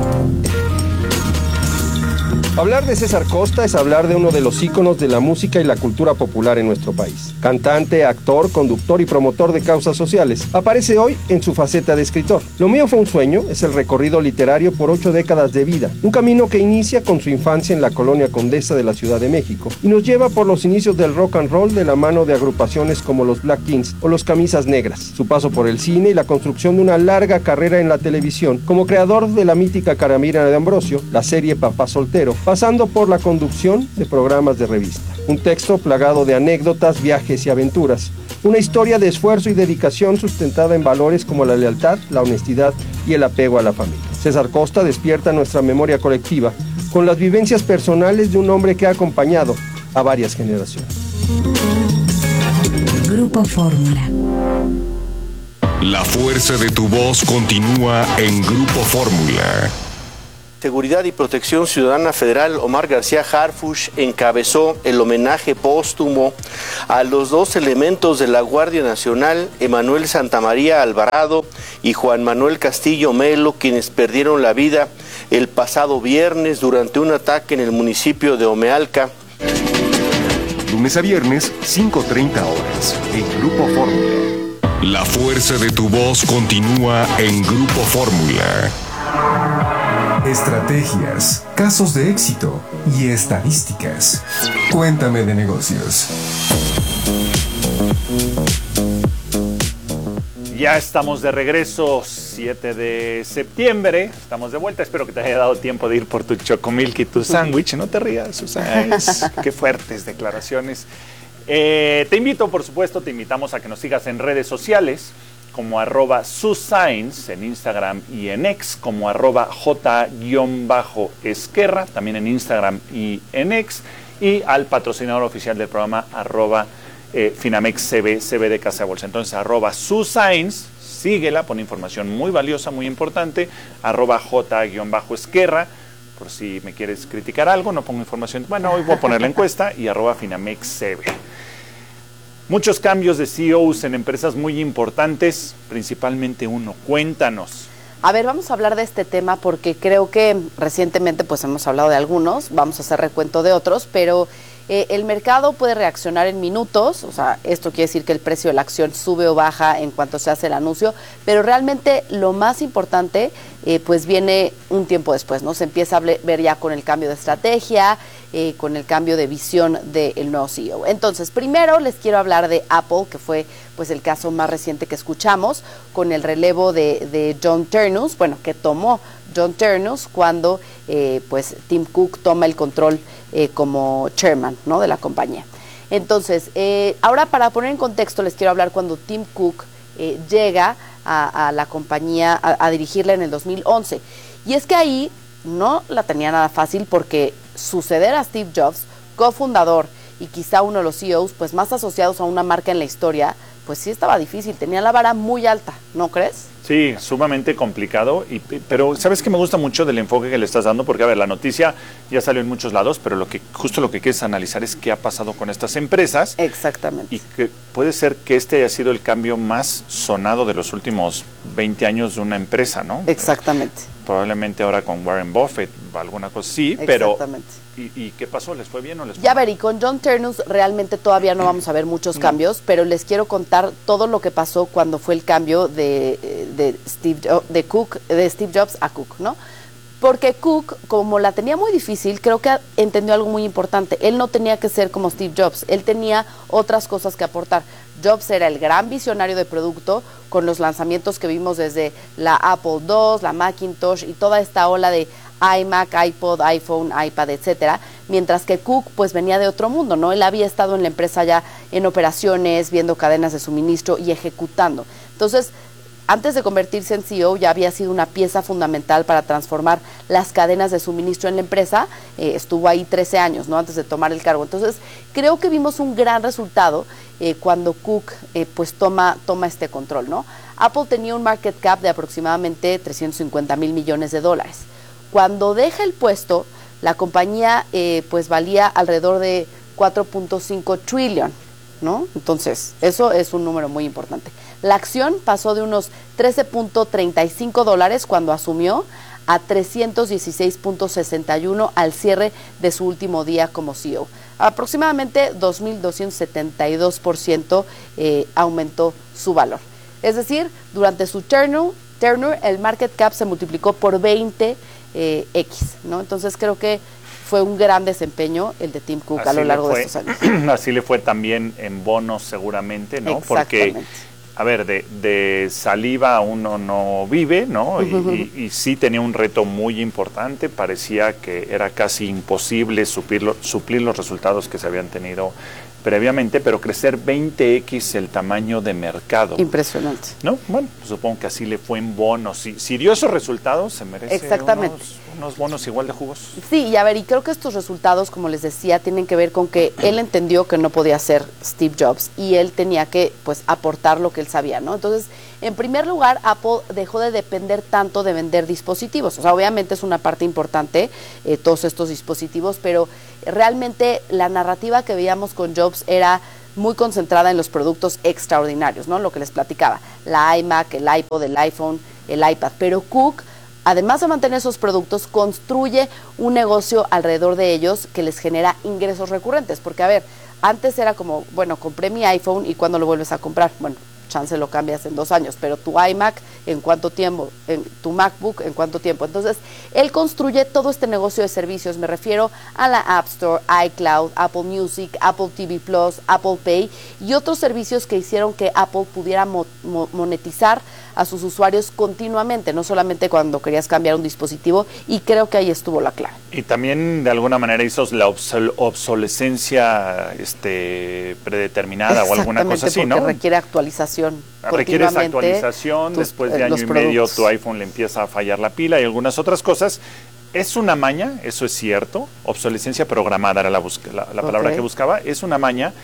Hablar de César Costa es hablar de uno de los íconos de la música y la cultura popular en nuestro país. Cantante, actor, conductor y promotor de causas sociales, aparece hoy en su faceta de escritor. Lo mío fue un sueño es el recorrido literario por ocho décadas de vida, un camino que inicia con su infancia en la colonia Condesa de la Ciudad de México y nos lleva por los inicios del rock and roll de la mano de agrupaciones como los Black Kings o los Camisas Negras, su paso por el cine y la construcción de una larga carrera en la televisión como creador de la mítica Caramira de Ambrosio, la serie Papá Soltero pasando por la conducción de programas de revista. Un texto plagado de anécdotas, viajes y aventuras. Una historia de esfuerzo y dedicación sustentada en valores como la lealtad, la honestidad y el apego a la familia. César Costa despierta nuestra memoria colectiva con las vivencias personales de un hombre que ha acompañado a varias generaciones. Grupo Fórmula. La fuerza de tu voz continúa en Grupo Fórmula. Seguridad y Protección Ciudadana Federal Omar García Harfuch encabezó el homenaje póstumo a los dos elementos de la Guardia Nacional, Emanuel Santamaría Alvarado y Juan Manuel Castillo Melo, quienes perdieron la vida el pasado viernes durante un ataque en el municipio de Omealca. Lunes a viernes, cinco treinta horas, en Grupo Fórmula. La fuerza de tu voz continúa en Grupo Fórmula. Estrategias, casos de éxito y estadísticas. Cuéntame de negocios. Ya estamos de regreso, siete de septiembre, estamos de vuelta. Espero que te haya dado tiempo de ir por tu chocomilk y tu sándwich. No te rías, Susana. Qué fuertes declaraciones. Eh, te invito, por supuesto, te invitamos a que nos sigas en redes sociales como arroba suscience en Instagram y en X, como arroba j-esquerra, también en Instagram y en X, y al patrocinador oficial del programa arroba eh, Finamex C B, C B de Casa Bolsa. Entonces arroba suscience, síguela, pone información muy valiosa, muy importante, arroba j-esquerra, por si me quieres criticar algo, no pongo información, bueno, hoy voy a poner la encuesta, y arroba Finamex C B. Muchos cambios de C E Os en empresas muy importantes, principalmente uno. Cuéntanos. A ver, vamos a hablar de este tema porque creo que recientemente pues hemos hablado de algunos, vamos a hacer recuento de otros, pero eh, el mercado puede reaccionar en minutos, o sea, esto quiere decir que el precio de la acción sube o baja en cuanto se hace el anuncio, pero realmente lo más importante eh, pues viene un tiempo después, ¿no? Se empieza a ver ya con el cambio de estrategia, eh, con el cambio de visión del nuevo C E O. Entonces, primero les quiero hablar de Apple, que fue pues el caso más reciente que escuchamos, con el relevo de, de John Ternus, bueno, que tomó John Ternus cuando eh, pues Tim Cook toma el control eh, como chairman, ¿no?, de la compañía. Entonces, eh, ahora para poner en contexto les quiero hablar cuando Tim Cook eh, llega a, a la compañía a, a dirigirla en el dos mil once. Y es que ahí no la tenía nada fácil porque suceder a Steve Jobs, cofundador y quizá uno de los C E Os pues más asociados a una marca en la historia, pues sí estaba difícil, tenía la vara muy alta, ¿no crees? Sí, sumamente complicado, y, pero ¿sabes qué me gusta mucho del enfoque que le estás dando? Porque, a ver, la noticia ya salió en muchos lados, pero lo que justo lo que quieres analizar es qué ha pasado con estas empresas. Exactamente. Y que puede ser que este haya sido el cambio más sonado de los últimos veinte años de una empresa, ¿no? Exactamente. Probablemente ahora con Warren Buffett, alguna cosa así, pero... ¿y, ¿Y qué pasó? ¿Les fue bien o les fue Ya mal? ver, y con John Ternus realmente todavía no vamos a ver muchos cambios, pero les quiero contar todo lo que pasó cuando fue el cambio de, de, Steve, de, Cook, de Steve Jobs a Cook, ¿no? Porque Cook, como la tenía muy difícil, creo que entendió algo muy importante. Él no tenía que ser como Steve Jobs, él tenía otras cosas que aportar. Jobs era el gran visionario de producto con los lanzamientos que vimos desde la Apple dos, la Macintosh y toda esta ola de iMac, iPod, iPhone, iPad, etcétera, mientras que Cook pues venía de otro mundo, ¿no? Él había estado en la empresa ya en operaciones, viendo cadenas de suministro y ejecutando. Entonces, antes de convertirse en C E O, ya había sido una pieza fundamental para transformar las cadenas de suministro en la empresa. Eh, estuvo ahí trece años, ¿no?, antes de tomar el cargo. Entonces, creo que vimos un gran resultado eh, cuando Cook eh, pues toma, toma este control, ¿no? Apple tenía un market cap de aproximadamente trescientos cincuenta mil millones de dólares. Cuando deja el puesto, la compañía eh, pues valía alrededor de cuatro punto cinco trillion, ¿no? Entonces, eso es un número muy importante. La acción pasó de unos trece punto treinta y cinco dólares cuando asumió a trescientos dieciséis punto sesenta y uno al cierre de su último día como C E O. Aproximadamente dos mil doscientos setenta y dos por ciento eh, aumentó su valor. Es decir, durante su tenure, tenure el market cap se multiplicó por veinte eh, X, ¿no? Entonces creo que fue un gran desempeño el de Tim Cook así a lo largo fue, de estos años. Así le fue también en bonos seguramente, ¿no? Porque a ver, de, de saliva uno no vive, ¿no? Uh-huh. Y, y, y sí tenía un reto muy importante, parecía que era casi imposible suplir, suplir los resultados que se habían tenido previamente, pero crecer veinte equis el tamaño de mercado. Impresionante. ¿No? Bueno, pues supongo que así le fue en bonos. Si, si dio esos resultados, se merece Exactamente. Unos, unos bonos igual de jugosos. Sí, y a ver, y creo que estos resultados, como les decía, tienen que ver con que él entendió que no podía ser Steve Jobs y él tenía que, pues, aportar lo que él sabía, ¿no? Entonces, en primer lugar, Apple dejó de depender tanto de vender dispositivos. O sea, obviamente es una parte importante eh, todos estos dispositivos, pero realmente la narrativa que veíamos con Jobs era muy concentrada en los productos extraordinarios, ¿no? Lo que les platicaba, la iMac, el iPod, el iPhone, el iPad. Pero Cook, además de mantener esos productos, construye un negocio alrededor de ellos que les genera ingresos recurrentes. Porque, a ver, antes era como, bueno, compré mi iPhone y ¿cuándo lo vuelves a comprar? Bueno, chance lo cambias en dos años, pero tu iMac, ¿en cuánto tiempo? En tu MacBook, ¿en cuánto tiempo? Entonces, él construye todo este negocio de servicios, me refiero a la App Store, iCloud, Apple Music, Apple T V Plus, Apple Pay y otros servicios que hicieron que Apple pudiera mo mo monetizar a sus usuarios continuamente, no solamente cuando querías cambiar un dispositivo, y creo que ahí estuvo la clave. Y también de alguna manera hizo la obsol obsolescencia este, predeterminada o alguna cosa así, ¿no? Requiere actualización. Requiere esa actualización, tus, después de año y productos. medio tu iPhone le empieza a fallar la pila y algunas otras cosas. Es una maña, eso es cierto, obsolescencia programada era la, la, la palabra okay. que buscaba, es una maña.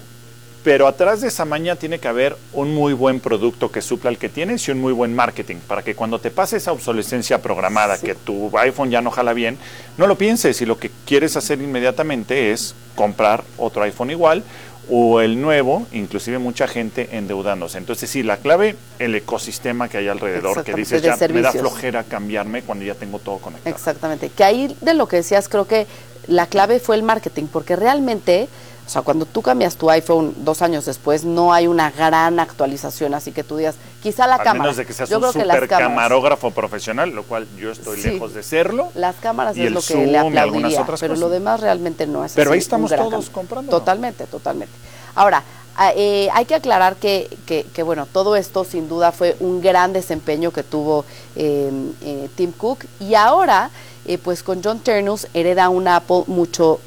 Pero atrás de esa maña tiene que haber un muy buen producto que supla el que tienes y un muy buen marketing, para que cuando te pase esa obsolescencia programada, sí. que tu iPhone ya no jala bien, no lo pienses y lo que quieres hacer inmediatamente es comprar otro iPhone igual o el nuevo, inclusive mucha gente endeudándose. Entonces sí, la clave, el ecosistema que hay alrededor, que dices ya me da flojera cambiarme cuando ya tengo todo conectado. Exactamente, que ahí de lo que decías creo que la clave fue el marketing, porque realmente... O sea, cuando tú cambias tu iPhone dos años después, no hay una gran actualización, así que tú digas, quizá la Al cámara. menos de que seas yo un super camarógrafo profesional, lo cual yo estoy sí, lejos de serlo. Las cámaras es lo que Zoom le aplaudiría, pero cosas. Lo demás realmente no es Pero así, ahí estamos todos comprando. Totalmente, totalmente. Ahora, eh, hay que aclarar que, que, que, bueno, todo esto sin duda fue un gran desempeño que tuvo eh, eh, Tim Cook, y ahora, eh, pues con John Ternus hereda una Apple mucho...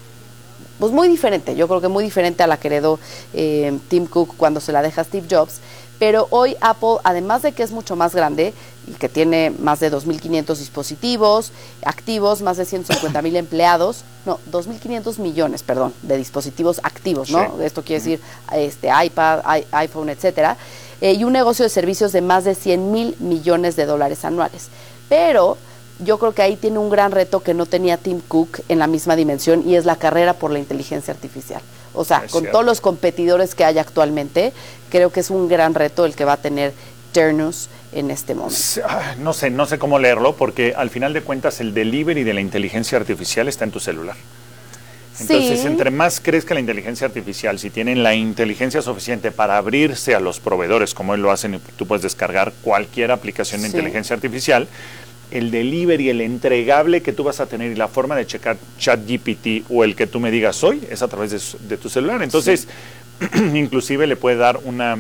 pues muy diferente, yo creo que muy diferente a la que heredó eh, Tim Cook cuando se la deja Steve Jobs, pero hoy Apple, además de que es mucho más grande y que tiene más de dos mil quinientos dispositivos activos, más de ciento cincuenta mil empleados, no, dos mil quinientos millones, perdón, de dispositivos activos, ¿no? Sí. Esto quiere decir este iPad, i, iPhone, etcétera, eh, y un negocio de servicios de más de cien mil millones de dólares anuales. Pero yo creo que ahí tiene un gran reto que no tenía Tim Cook en la misma dimensión, y es la carrera por la inteligencia artificial. O sea, es con cierto. Todos los competidores que hay actualmente, creo que es un gran reto el que va a tener Ternus en este momento. No sé, no sé cómo leerlo, porque al final de cuentas el delivery de la inteligencia artificial está en tu celular. Entonces, sí. entre más crezca la inteligencia artificial, si tienen la inteligencia suficiente para abrirse a los proveedores, como él lo hacen, y tú puedes descargar cualquier aplicación de sí. inteligencia artificial, el delivery, el entregable que tú vas a tener y la forma de checar ChatGPT o el que tú me digas hoy es a través de, de tu celular. Entonces, sí. inclusive le puede dar una,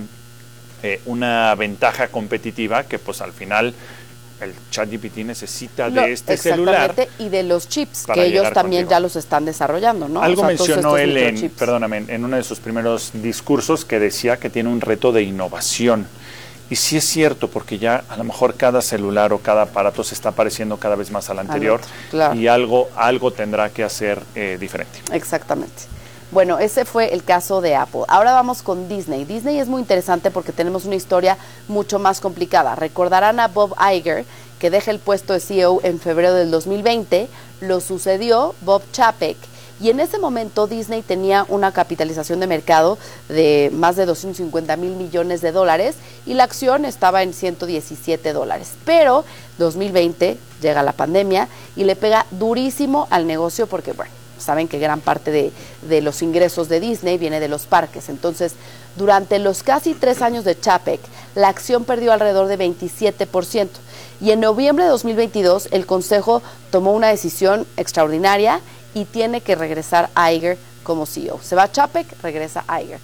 eh, una ventaja competitiva que pues al final el ChatGPT necesita no, de este celular. Y de los chips, que ellos también contigo. Ya los están desarrollando, ¿no? Algo o sea, mencionó él, en, perdóname, en uno de sus primeros discursos que decía que tiene un reto de innovación. Y sí es cierto, porque ya a lo mejor cada celular o cada aparato se está pareciendo cada vez más al anterior, al otro, claro. y algo, algo tendrá que hacer eh, diferente. Exactamente. Bueno, ese fue el caso de Apple. Ahora vamos con Disney. Disney es muy interesante porque tenemos una historia mucho más complicada. Recordarán a Bob Iger, que deja el puesto de C E O en febrero del dos mil veinte. Lo sucedió Bob Chapek. Y en ese momento Disney tenía una capitalización de mercado de más de doscientos cincuenta mil millones de dólares y la acción estaba en ciento diecisiete dólares. Pero dos mil veinte llega la pandemia y le pega durísimo al negocio porque, bueno, saben que gran parte de, de los ingresos de Disney viene de los parques. Entonces, durante los casi tres años de Chapek, la acción perdió alrededor de veintisiete por ciento. Y en noviembre de dos mil veintidós, el Consejo tomó una decisión extraordinaria y tiene que regresar Iger como C E O. Se va Chapek, regresa Iger.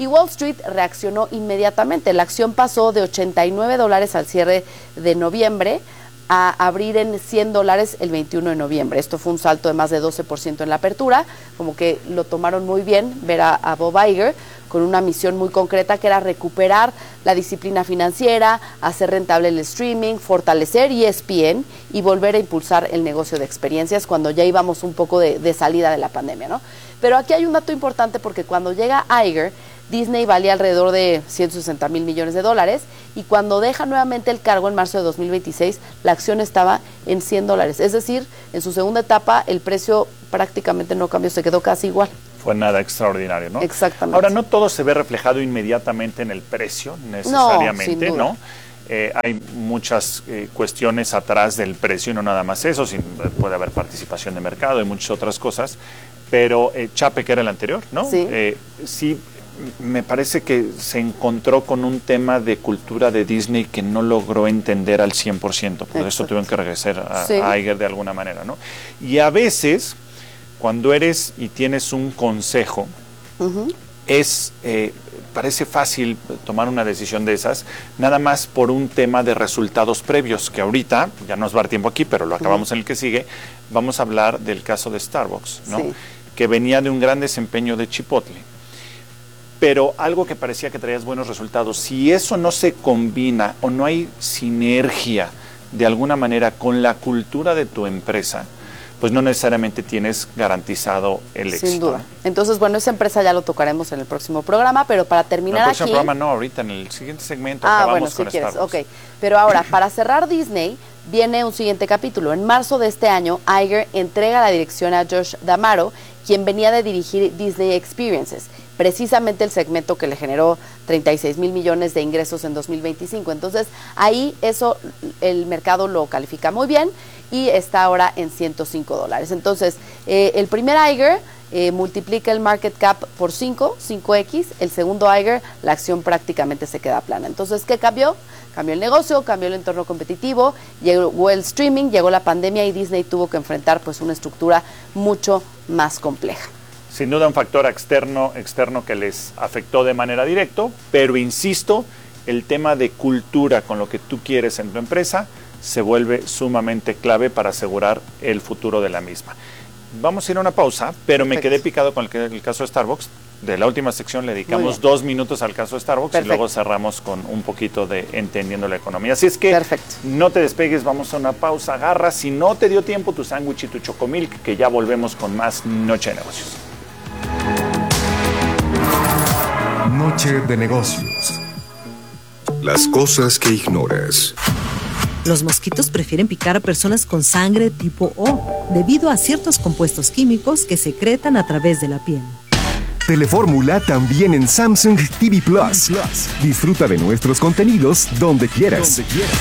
Y Wall Street reaccionó inmediatamente. La acción pasó de ochenta y nueve dólares al cierre de noviembre a abrir en cien dólares el veintiuno de noviembre. Esto fue un salto de más de doce por ciento en la apertura, como que lo tomaron muy bien ver a, a Bob Iger con una misión muy concreta que era recuperar la disciplina financiera, hacer rentable el streaming, fortalecer E S P N y volver a impulsar el negocio de experiencias cuando ya íbamos un poco de, de salida de la pandemia, ¿no? Pero aquí hay un dato importante porque cuando llega Iger, Disney valía alrededor de ciento sesenta mil millones de dólares y cuando deja nuevamente el cargo en marzo de dos mil veintiséis, la acción estaba en cien dólares. Es decir, en su segunda etapa el precio prácticamente no cambió, se quedó casi igual. Fue nada extraordinario, ¿no? Exactamente. Ahora, no todo se ve reflejado inmediatamente en el precio, necesariamente, no, sin duda. ¿no? Eh, hay muchas eh, cuestiones atrás del precio y no nada más eso, sin, puede haber participación de mercado y muchas otras cosas, pero eh, Chape, que era el anterior, ¿no? Sí. Eh, sí, me parece que se encontró con un tema de cultura de Disney que no logró entender al cien por ciento, por eso tuvieron que regresar a, Sí. a Iger de alguna manera, ¿no? Y a veces, cuando eres y tienes un consejo, Uh-huh. es eh, parece fácil tomar una decisión de esas, nada más por un tema de resultados previos, que ahorita, ya nos va a dar tiempo aquí, pero lo acabamos uh-huh. en el que sigue, vamos a hablar del caso de Starbucks, ¿no? Sí. Que venía de un gran desempeño de Chipotle. Pero algo que parecía que traías buenos resultados, si eso no se combina o no hay sinergia de alguna manera con la cultura de tu empresa, pues no necesariamente tienes garantizado el éxito. Sin duda. Entonces, bueno, esa empresa ya lo tocaremos en el próximo programa, pero para terminar en el próximo aquí... programa no, ahorita en el siguiente segmento Ah, acabamos bueno, si con quieres, Starbucks. ok. Pero ahora, para cerrar Disney, viene un siguiente capítulo. En marzo de este año, Iger entrega la dirección a Josh D'Amaro, quien venía de dirigir Disney Experiences, precisamente el segmento que le generó treinta y seis mil millones de ingresos en dos mil veinticinco. Entonces, ahí eso el mercado lo califica muy bien y está ahora en ciento cinco dólares. Entonces, eh, el primer Iger eh, multiplica el market cap por cinco, cinco equis. El segundo Iger, la acción prácticamente se queda plana. Entonces, ¿qué cambió? Cambió el negocio, cambió el entorno competitivo, llegó el streaming, llegó la pandemia y Disney tuvo que enfrentar pues una estructura mucho más compleja. Sin duda un factor externo, externo que les afectó de manera directa, pero insisto, el tema de cultura con lo que tú quieres en tu empresa se vuelve sumamente clave para asegurar el futuro de la misma. Vamos a ir a una pausa, pero me quedé picado con el, el caso de Starbucks. De la última sección le dedicamos dos minutos al caso de Starbucks. Perfecto. Y luego cerramos con un poquito de entendiendo la economía. Así es que Perfecto. No te despegues, vamos a una pausa, agarra. Si no te dio tiempo, tu sándwich y tu chocomilk, que ya volvemos con más Noche de Negocios. Noche de Negocios. Las cosas que ignoras. Los mosquitos prefieren picar a personas con sangre tipo O, debido a ciertos compuestos químicos que secretan a través de la piel. Telefórmula también en Samsung T V Plus. Disfruta de nuestros contenidos donde quieras. Donde quieras.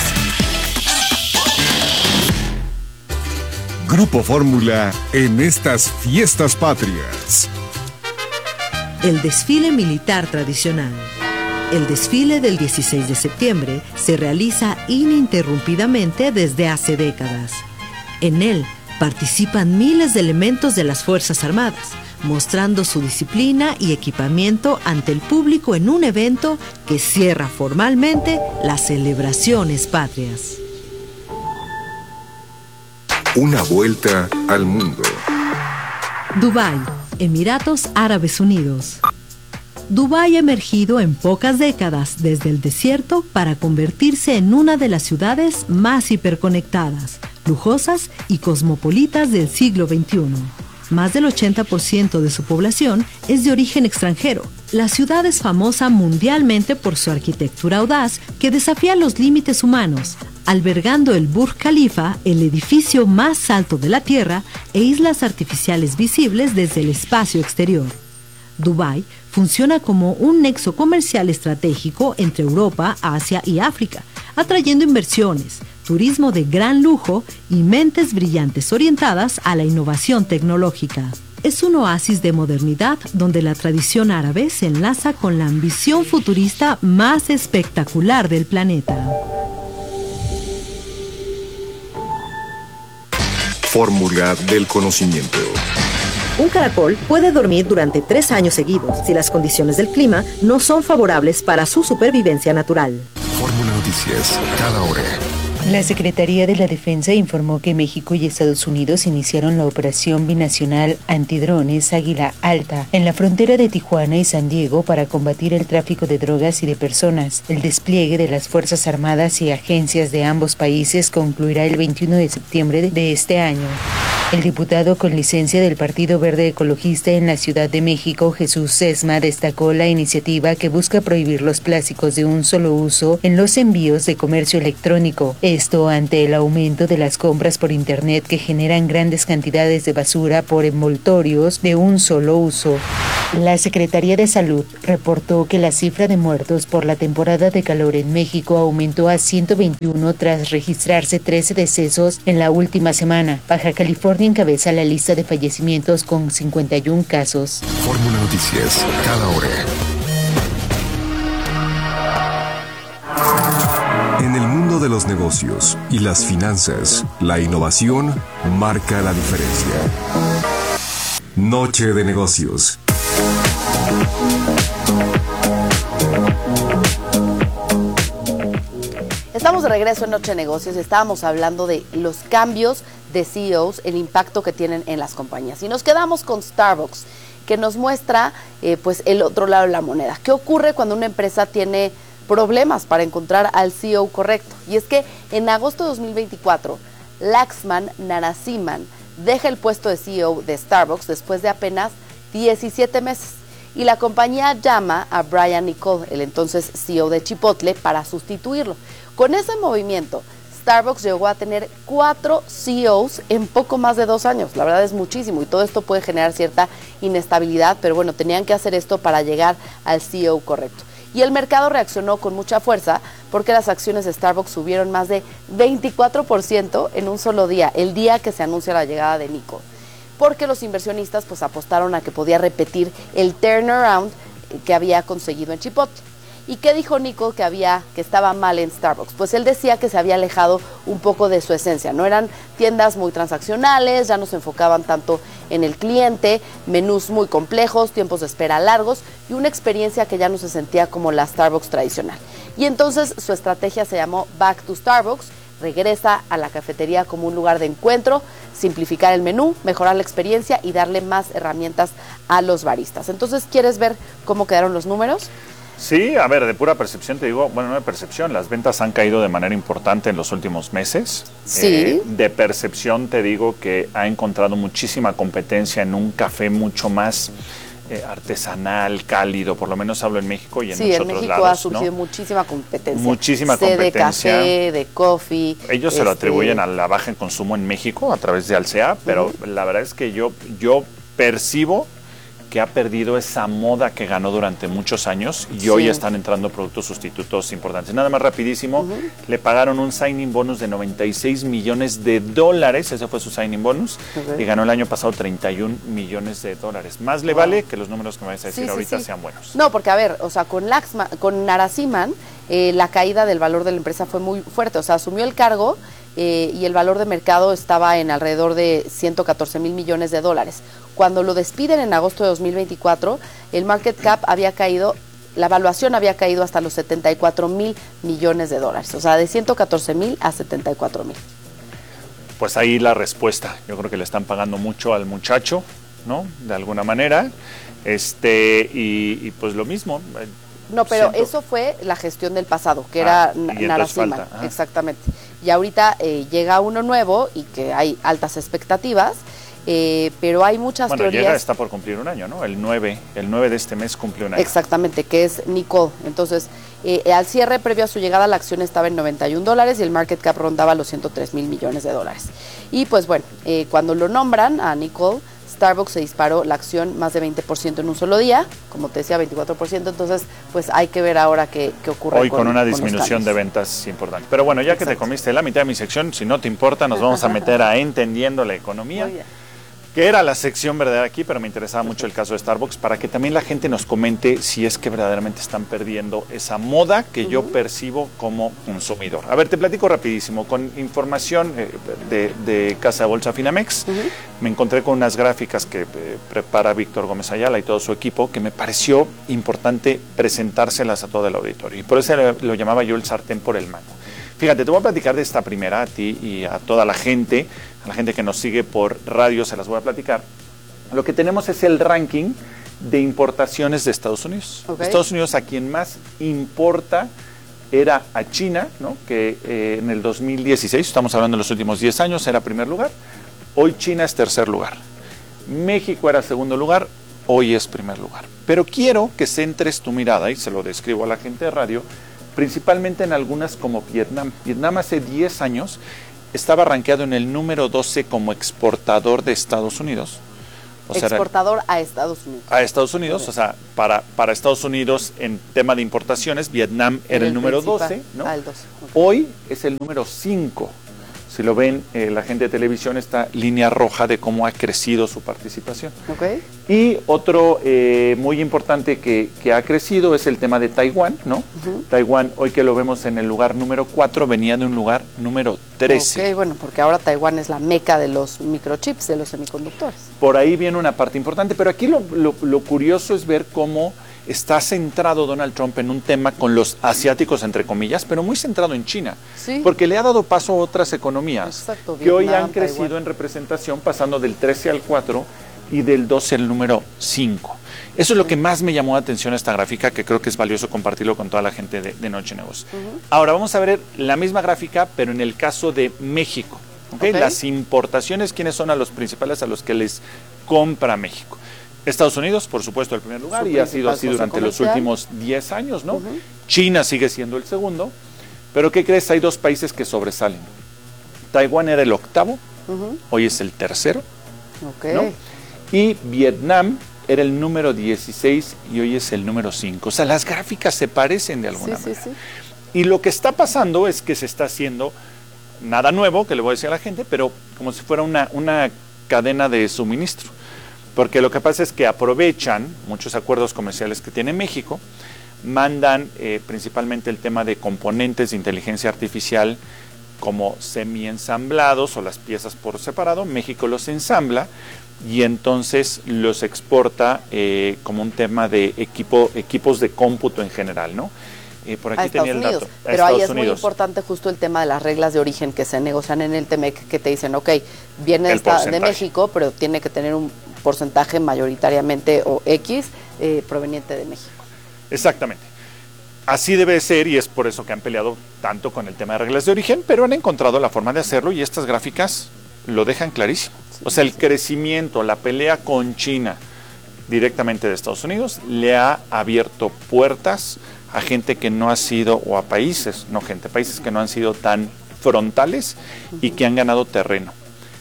Grupo Fórmula en estas fiestas patrias. El desfile militar tradicional. El desfile del dieciséis de septiembre se realiza ininterrumpidamente desde hace décadas. En él participan miles de elementos de las Fuerzas Armadas, mostrando su disciplina y equipamiento ante el público en un evento que cierra formalmente las celebraciones patrias. Una vuelta al mundo. Dubái, Emiratos Árabes Unidos. Dubái ha emergido en pocas décadas desde el desierto para convertirse en una de las ciudades más hiperconectadas, lujosas y cosmopolitas del siglo veintiuno. Más del ochenta por ciento de su población es de origen extranjero. La ciudad es famosa mundialmente por su arquitectura audaz que desafía los límites humanos, albergando el Burj Khalifa, el edificio más alto de la Tierra, e islas artificiales visibles desde el espacio exterior. Dubái funciona como un nexo comercial estratégico entre Europa, Asia y África, atrayendo inversiones, turismo de gran lujo y mentes brillantes orientadas a la innovación tecnológica. Es un oasis de modernidad donde la tradición árabe se enlaza con la ambición futurista más espectacular del planeta. Fórmula del conocimiento. Un caracol puede dormir durante tres años seguidos si las condiciones del clima no son favorables para su supervivencia natural. Fórmula Noticias, cada hora. La Secretaría de la Defensa informó que México y Estados Unidos iniciaron la operación binacional antidrones Águila Alta en la frontera de Tijuana y San Diego para combatir el tráfico de drogas y de personas. El despliegue de las Fuerzas Armadas y agencias de ambos países concluirá el veintiuno de septiembre de este año. El diputado con licencia del Partido Verde Ecologista en la Ciudad de México, Jesús Sesma, destacó la iniciativa que busca prohibir los plásticos de un solo uso en los envíos de comercio electrónico. Esto ante el aumento de las compras por Internet que generan grandes cantidades de basura por envoltorios de un solo uso. La Secretaría de Salud reportó que la cifra de muertos por la temporada de calor en México aumentó a ciento veintiuno tras registrarse trece decesos en la última semana. Baja California encabeza la lista de fallecimientos con cincuenta y uno casos. Fórmula Noticias, cada hora. En el mundo de los negocios y las finanzas, la innovación marca la diferencia. Noche de negocios. Estamos de regreso en Noche de Negocios. Estábamos hablando de los cambios de C E Os, el impacto que tienen en las compañías. Y nos quedamos con Starbucks, que nos muestra eh, pues el otro lado de la moneda. ¿Qué ocurre cuando una empresa tiene problemas para encontrar al C E O correcto? Y es que en agosto de dos mil veinticuatro, Laxman Narasimhan deja el puesto de C E O de Starbucks después de apenas diecisiete meses. Y la compañía llama a Brian Niccol, el entonces C E O de Chipotle, para sustituirlo. Con ese movimiento, Starbucks llegó a tener cuatro C E Os en poco más de dos años. La verdad es muchísimo y todo esto puede generar cierta inestabilidad, pero bueno, tenían que hacer esto para llegar al C E O correcto. Y el mercado reaccionó con mucha fuerza porque las acciones de Starbucks subieron más de veinticuatro por ciento en un solo día, el día que se anuncia la llegada de Niccol. Porque los inversionistas pues apostaron a que podía repetir el turnaround que había conseguido en Chipotle. ¿Y qué dijo Niccol que había, que estaba mal en Starbucks? Pues él decía que se había alejado un poco de su esencia. No eran tiendas muy transaccionales, ya no se enfocaban tanto en el cliente, menús muy complejos, tiempos de espera largos y una experiencia que ya no se sentía como la Starbucks tradicional. Y entonces su estrategia se llamó Back to Starbucks. Regresa a la cafetería como un lugar de encuentro, simplificar el menú, mejorar la experiencia y darle más herramientas a los baristas. Entonces, ¿quieres ver cómo quedaron los números? Sí, a ver, de pura percepción te digo, bueno, no de percepción, las ventas han caído de manera importante en los últimos meses. Sí. Eh, de percepción te digo que ha encontrado muchísima competencia en un café mucho más eh, artesanal, cálido, por lo menos hablo en México y en sí, muchos en otros México lados. ha surgido ¿no? muchísima competencia. Muchísima Sé competencia. de café, de coffee. Ellos se lo atribuyen a la baja en consumo en México a través de Alsea, pero uh-huh. la verdad es que yo, yo percibo que ha perdido esa moda que ganó durante muchos años y sí. hoy están entrando productos sustitutos importantes. Nada más rapidísimo, uh-huh. le pagaron un signing bonus de noventa y seis millones de dólares, ese fue su signing bonus, okay. y ganó el año pasado treinta y un millones de dólares. Más le wow. vale que los números que me vais a decir sí, ahorita sí, sí. sean buenos. No, porque a ver, o sea, con Laxman, con Narasimhan, eh, la caída del valor de la empresa fue muy fuerte, o sea, asumió el cargo eh, y el valor de mercado estaba en alrededor de ciento catorce mil millones de dólares. Cuando lo despiden en agosto de dos mil veinticuatro, el market cap había caído, la evaluación había caído hasta los setenta y cuatro mil millones de dólares, o sea, de ciento catorce mil a setenta y cuatro mil. Pues ahí la respuesta, yo creo que le están pagando mucho al muchacho, ¿no? De alguna manera, este y, y pues lo mismo. No, pero siento... eso fue la gestión del pasado, que ah, era Narasimhan, exactamente. Y ahorita eh, llega uno nuevo y que hay altas expectativas. Eh, pero hay muchas bueno, teorías. Llega, está por cumplir un año, ¿no? El nueve, el nueve de este mes cumple un año. Exactamente, que es Niccol. Entonces, eh, al cierre previo a su llegada, la acción estaba en noventa y un dólares y el market cap rondaba los ciento tres mil millones de dólares. Y pues bueno, eh, cuando lo nombran a Niccol, Starbucks se disparó la acción más de veinte por ciento en un solo día, como te decía, veinticuatro por ciento, entonces pues hay que ver ahora qué, qué ocurre. Hoy con, con una disminución con de ventas importante. Pero bueno, ya Exacto. que te comiste la mitad de mi sección, si no te importa, nos vamos a meter a Entendiendo la Economía. que era la sección verdadera aquí, pero me interesaba mucho el caso de Starbucks, para que también la gente nos comente si es que verdaderamente están perdiendo esa moda que uh-huh. yo percibo como consumidor. A ver, te platico rapidísimo, con información eh, de, de Casa de Bolsa Finamex, uh-huh. me encontré con unas gráficas que eh, prepara Víctor Gómez Ayala y todo su equipo, que me pareció importante presentárselas a todo el auditorio, y por eso lo, lo llamaba yo el sartén por el mango. Fíjate, te voy a platicar de esta primera a ti y a toda la gente, a la gente que nos sigue por radio, se las voy a platicar. Lo que tenemos es el ranking de importaciones de Estados Unidos. Okay. Estados Unidos a quien más importa era a China, ¿no? que eh, en el dos mil dieciséis, estamos hablando de los últimos diez años, era primer lugar. Hoy China es tercer lugar. México era segundo lugar, hoy es primer lugar. Pero quiero que centres tu mirada, y se lo describo a la gente de radio, principalmente en algunas como Vietnam. Vietnam hace diez años estaba rankeado en el número doce como exportador de Estados Unidos. O sea, exportador a Estados Unidos. A Estados Unidos, o sea, para, para Estados Unidos en tema de importaciones, Vietnam era el, el número doce, ¿no? Ah, el doce. Okay. Hoy es el número cinco. Si lo ven, eh, la gente de televisión, esta línea roja de cómo ha crecido su participación. Okay. Y otro eh, muy importante que, que ha crecido es el tema de Taiwán, ¿no? Uh-huh. Taiwán, hoy que lo vemos en el lugar número cuatro, venía de un lugar número trece. Ok, bueno, porque ahora Taiwán es la meca de los microchips, de los semiconductores. Por ahí viene una parte importante, pero aquí lo, lo, lo curioso es ver cómo está centrado Donald Trump en un tema con los asiáticos, entre comillas, pero muy centrado en China, sí. porque le ha dado paso a otras economías Exacto, que hoy Vietnam, han crecido Taiwán. En representación, pasando del trece al cuatro y del doce al número cinco. Eso es lo que más me llamó la atención a esta gráfica, que creo que es valioso compartirlo con toda la gente de, de Noche Negocios. Uh-huh. Ahora vamos a ver la misma gráfica, pero en el caso de México. ¿Okay? Okay. Las importaciones, ¿quiénes son a los principales a los que les compra México? Estados Unidos, por supuesto, el primer lugar, y ha sido así durante comercial. Los últimos diez años, ¿no? Uh-huh. China sigue siendo el segundo, pero ¿qué crees? Hay dos países que sobresalen. Taiwán era el octavo, uh-huh. hoy es el tercero, okay. ¿no? Y Vietnam era el número dieciséis y hoy es el número cinco. O sea, las gráficas se parecen de alguna sí, manera. Sí, sí. Y lo que está pasando es que se está haciendo nada nuevo, que le voy a decir a la gente, pero como si fuera una, una cadena de suministro. Porque lo que pasa es que aprovechan muchos acuerdos comerciales que tiene México, mandan eh, principalmente el tema de componentes de inteligencia artificial como semi-ensamblados o las piezas por separado. México los ensambla y entonces los exporta eh, como un tema de equipo, equipos de cómputo en general, ¿no? Eh, por aquí a Estados tenía el Unidos. dato. Pero ahí es Unidos. Muy importante justo el tema de las reglas de origen que se negocian en el T M E C, que te dicen, ok, viene esta, de México, pero tiene que tener un porcentaje mayoritariamente o X eh, proveniente de México. Exactamente. Así debe ser, y es por eso que han peleado tanto con el tema de reglas de origen, pero han encontrado la forma de hacerlo y estas gráficas lo dejan clarísimo. Sí, o sea, el sí. crecimiento, la pelea con China directamente de Estados Unidos le ha abierto puertas a gente que no ha sido, o a países, no gente, países que no han sido tan frontales uh-huh. y que han ganado terreno,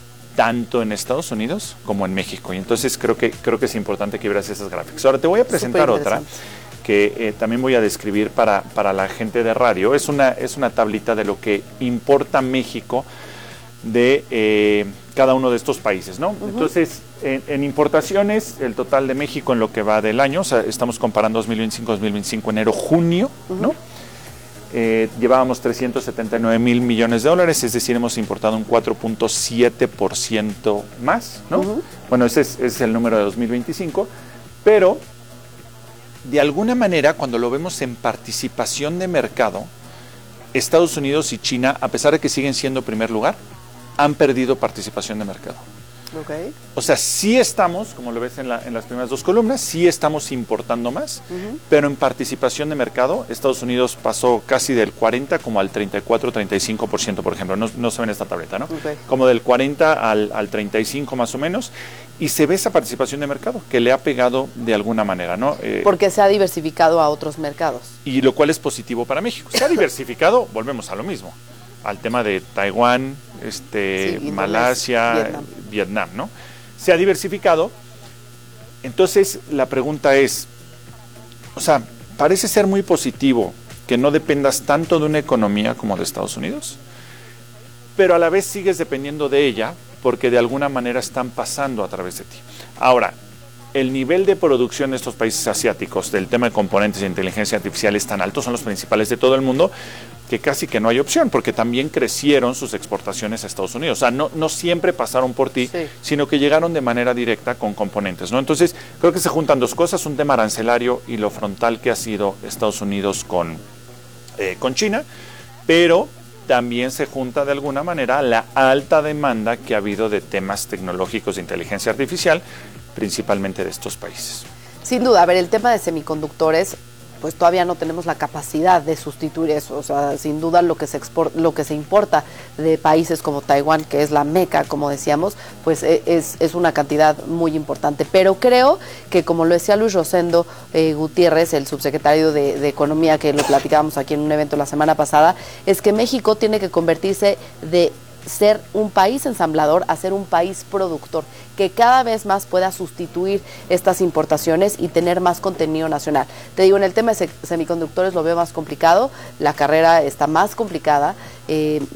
tanto en Estados Unidos como en México. Y entonces creo que, creo que es importante que veas esas gráficas. Ahora te voy a presentar otra que eh, también voy a describir para, para la gente de radio. Es una, es una tablita de lo que importa México de eh, cada uno de estos países, ¿no? Uh-huh. Entonces, en, en importaciones, el total de México en lo que va del año, o sea, estamos comparando dos mil veinticinco dos mil veinticinco, enero, junio, uh-huh. ¿no? Eh, llevábamos trescientos setenta y nueve mil millones de dólares, es decir, hemos importado un cuatro punto siete por ciento más, ¿no? Uh-huh. Bueno, ese es, ese es el número de dos mil veinticinco, pero de alguna manera, cuando lo vemos en participación de mercado, Estados Unidos y China, a pesar de que siguen siendo primer lugar, han perdido participación de mercado. Okay. O sea, sí estamos, como lo ves en, la, en las primeras dos columnas, sí estamos importando más, uh-huh. pero en participación de mercado, Estados Unidos pasó casi del cuarenta como al treinta y cuatro, treinta y cinco por ciento, por ejemplo, no, no se ve en esta tableta, ¿no? Okay. Como del cuarenta al, al treinta y cinco más o menos, y se ve esa participación de mercado, que le ha pegado de alguna manera, ¿no? Eh, Porque se ha diversificado a otros mercados. Y lo cual es positivo para México. Se ha diversificado, volvemos a lo mismo, al tema de Taiwán, este, sí, Malasia, Vietnam. Vietnam, ¿no? Se ha diversificado. Entonces, la pregunta es, o sea, parece ser muy positivo que no dependas tanto de una economía como de Estados Unidos, pero a la vez sigues dependiendo de ella porque de alguna manera están pasando a través de ti. Ahora, el nivel de producción de estos países asiáticos del tema de componentes de inteligencia artificial es tan alto, son los principales de todo el mundo, que casi que no hay opción, porque también crecieron sus exportaciones a Estados Unidos. O sea, no, no siempre pasaron por ti, sí. sino que llegaron de manera directa con componentes, ¿no? Entonces, creo que se juntan dos cosas, un tema arancelario y lo frontal que ha sido Estados Unidos con, eh, con China, pero también se junta de alguna manera la alta demanda que ha habido de temas tecnológicos de inteligencia artificial, principalmente de estos países. Sin duda, a ver, el tema de semiconductores, pues todavía no tenemos la capacidad de sustituir eso. O sea, sin duda lo que se exporta, lo que se importa de países como Taiwán, que es la meca, como decíamos, pues es, es una cantidad muy importante. Pero creo que, como lo decía Luis Rosendo eh, Gutiérrez, el subsecretario de, de Economía, que lo platicábamos aquí en un evento la semana pasada, es que México tiene que convertirse de ser un país ensamblador a ser un país productor, que cada vez más pueda sustituir estas importaciones y tener más contenido nacional. Te digo, en el tema de semiconductores lo veo más complicado, la carrera está más complicada, eh,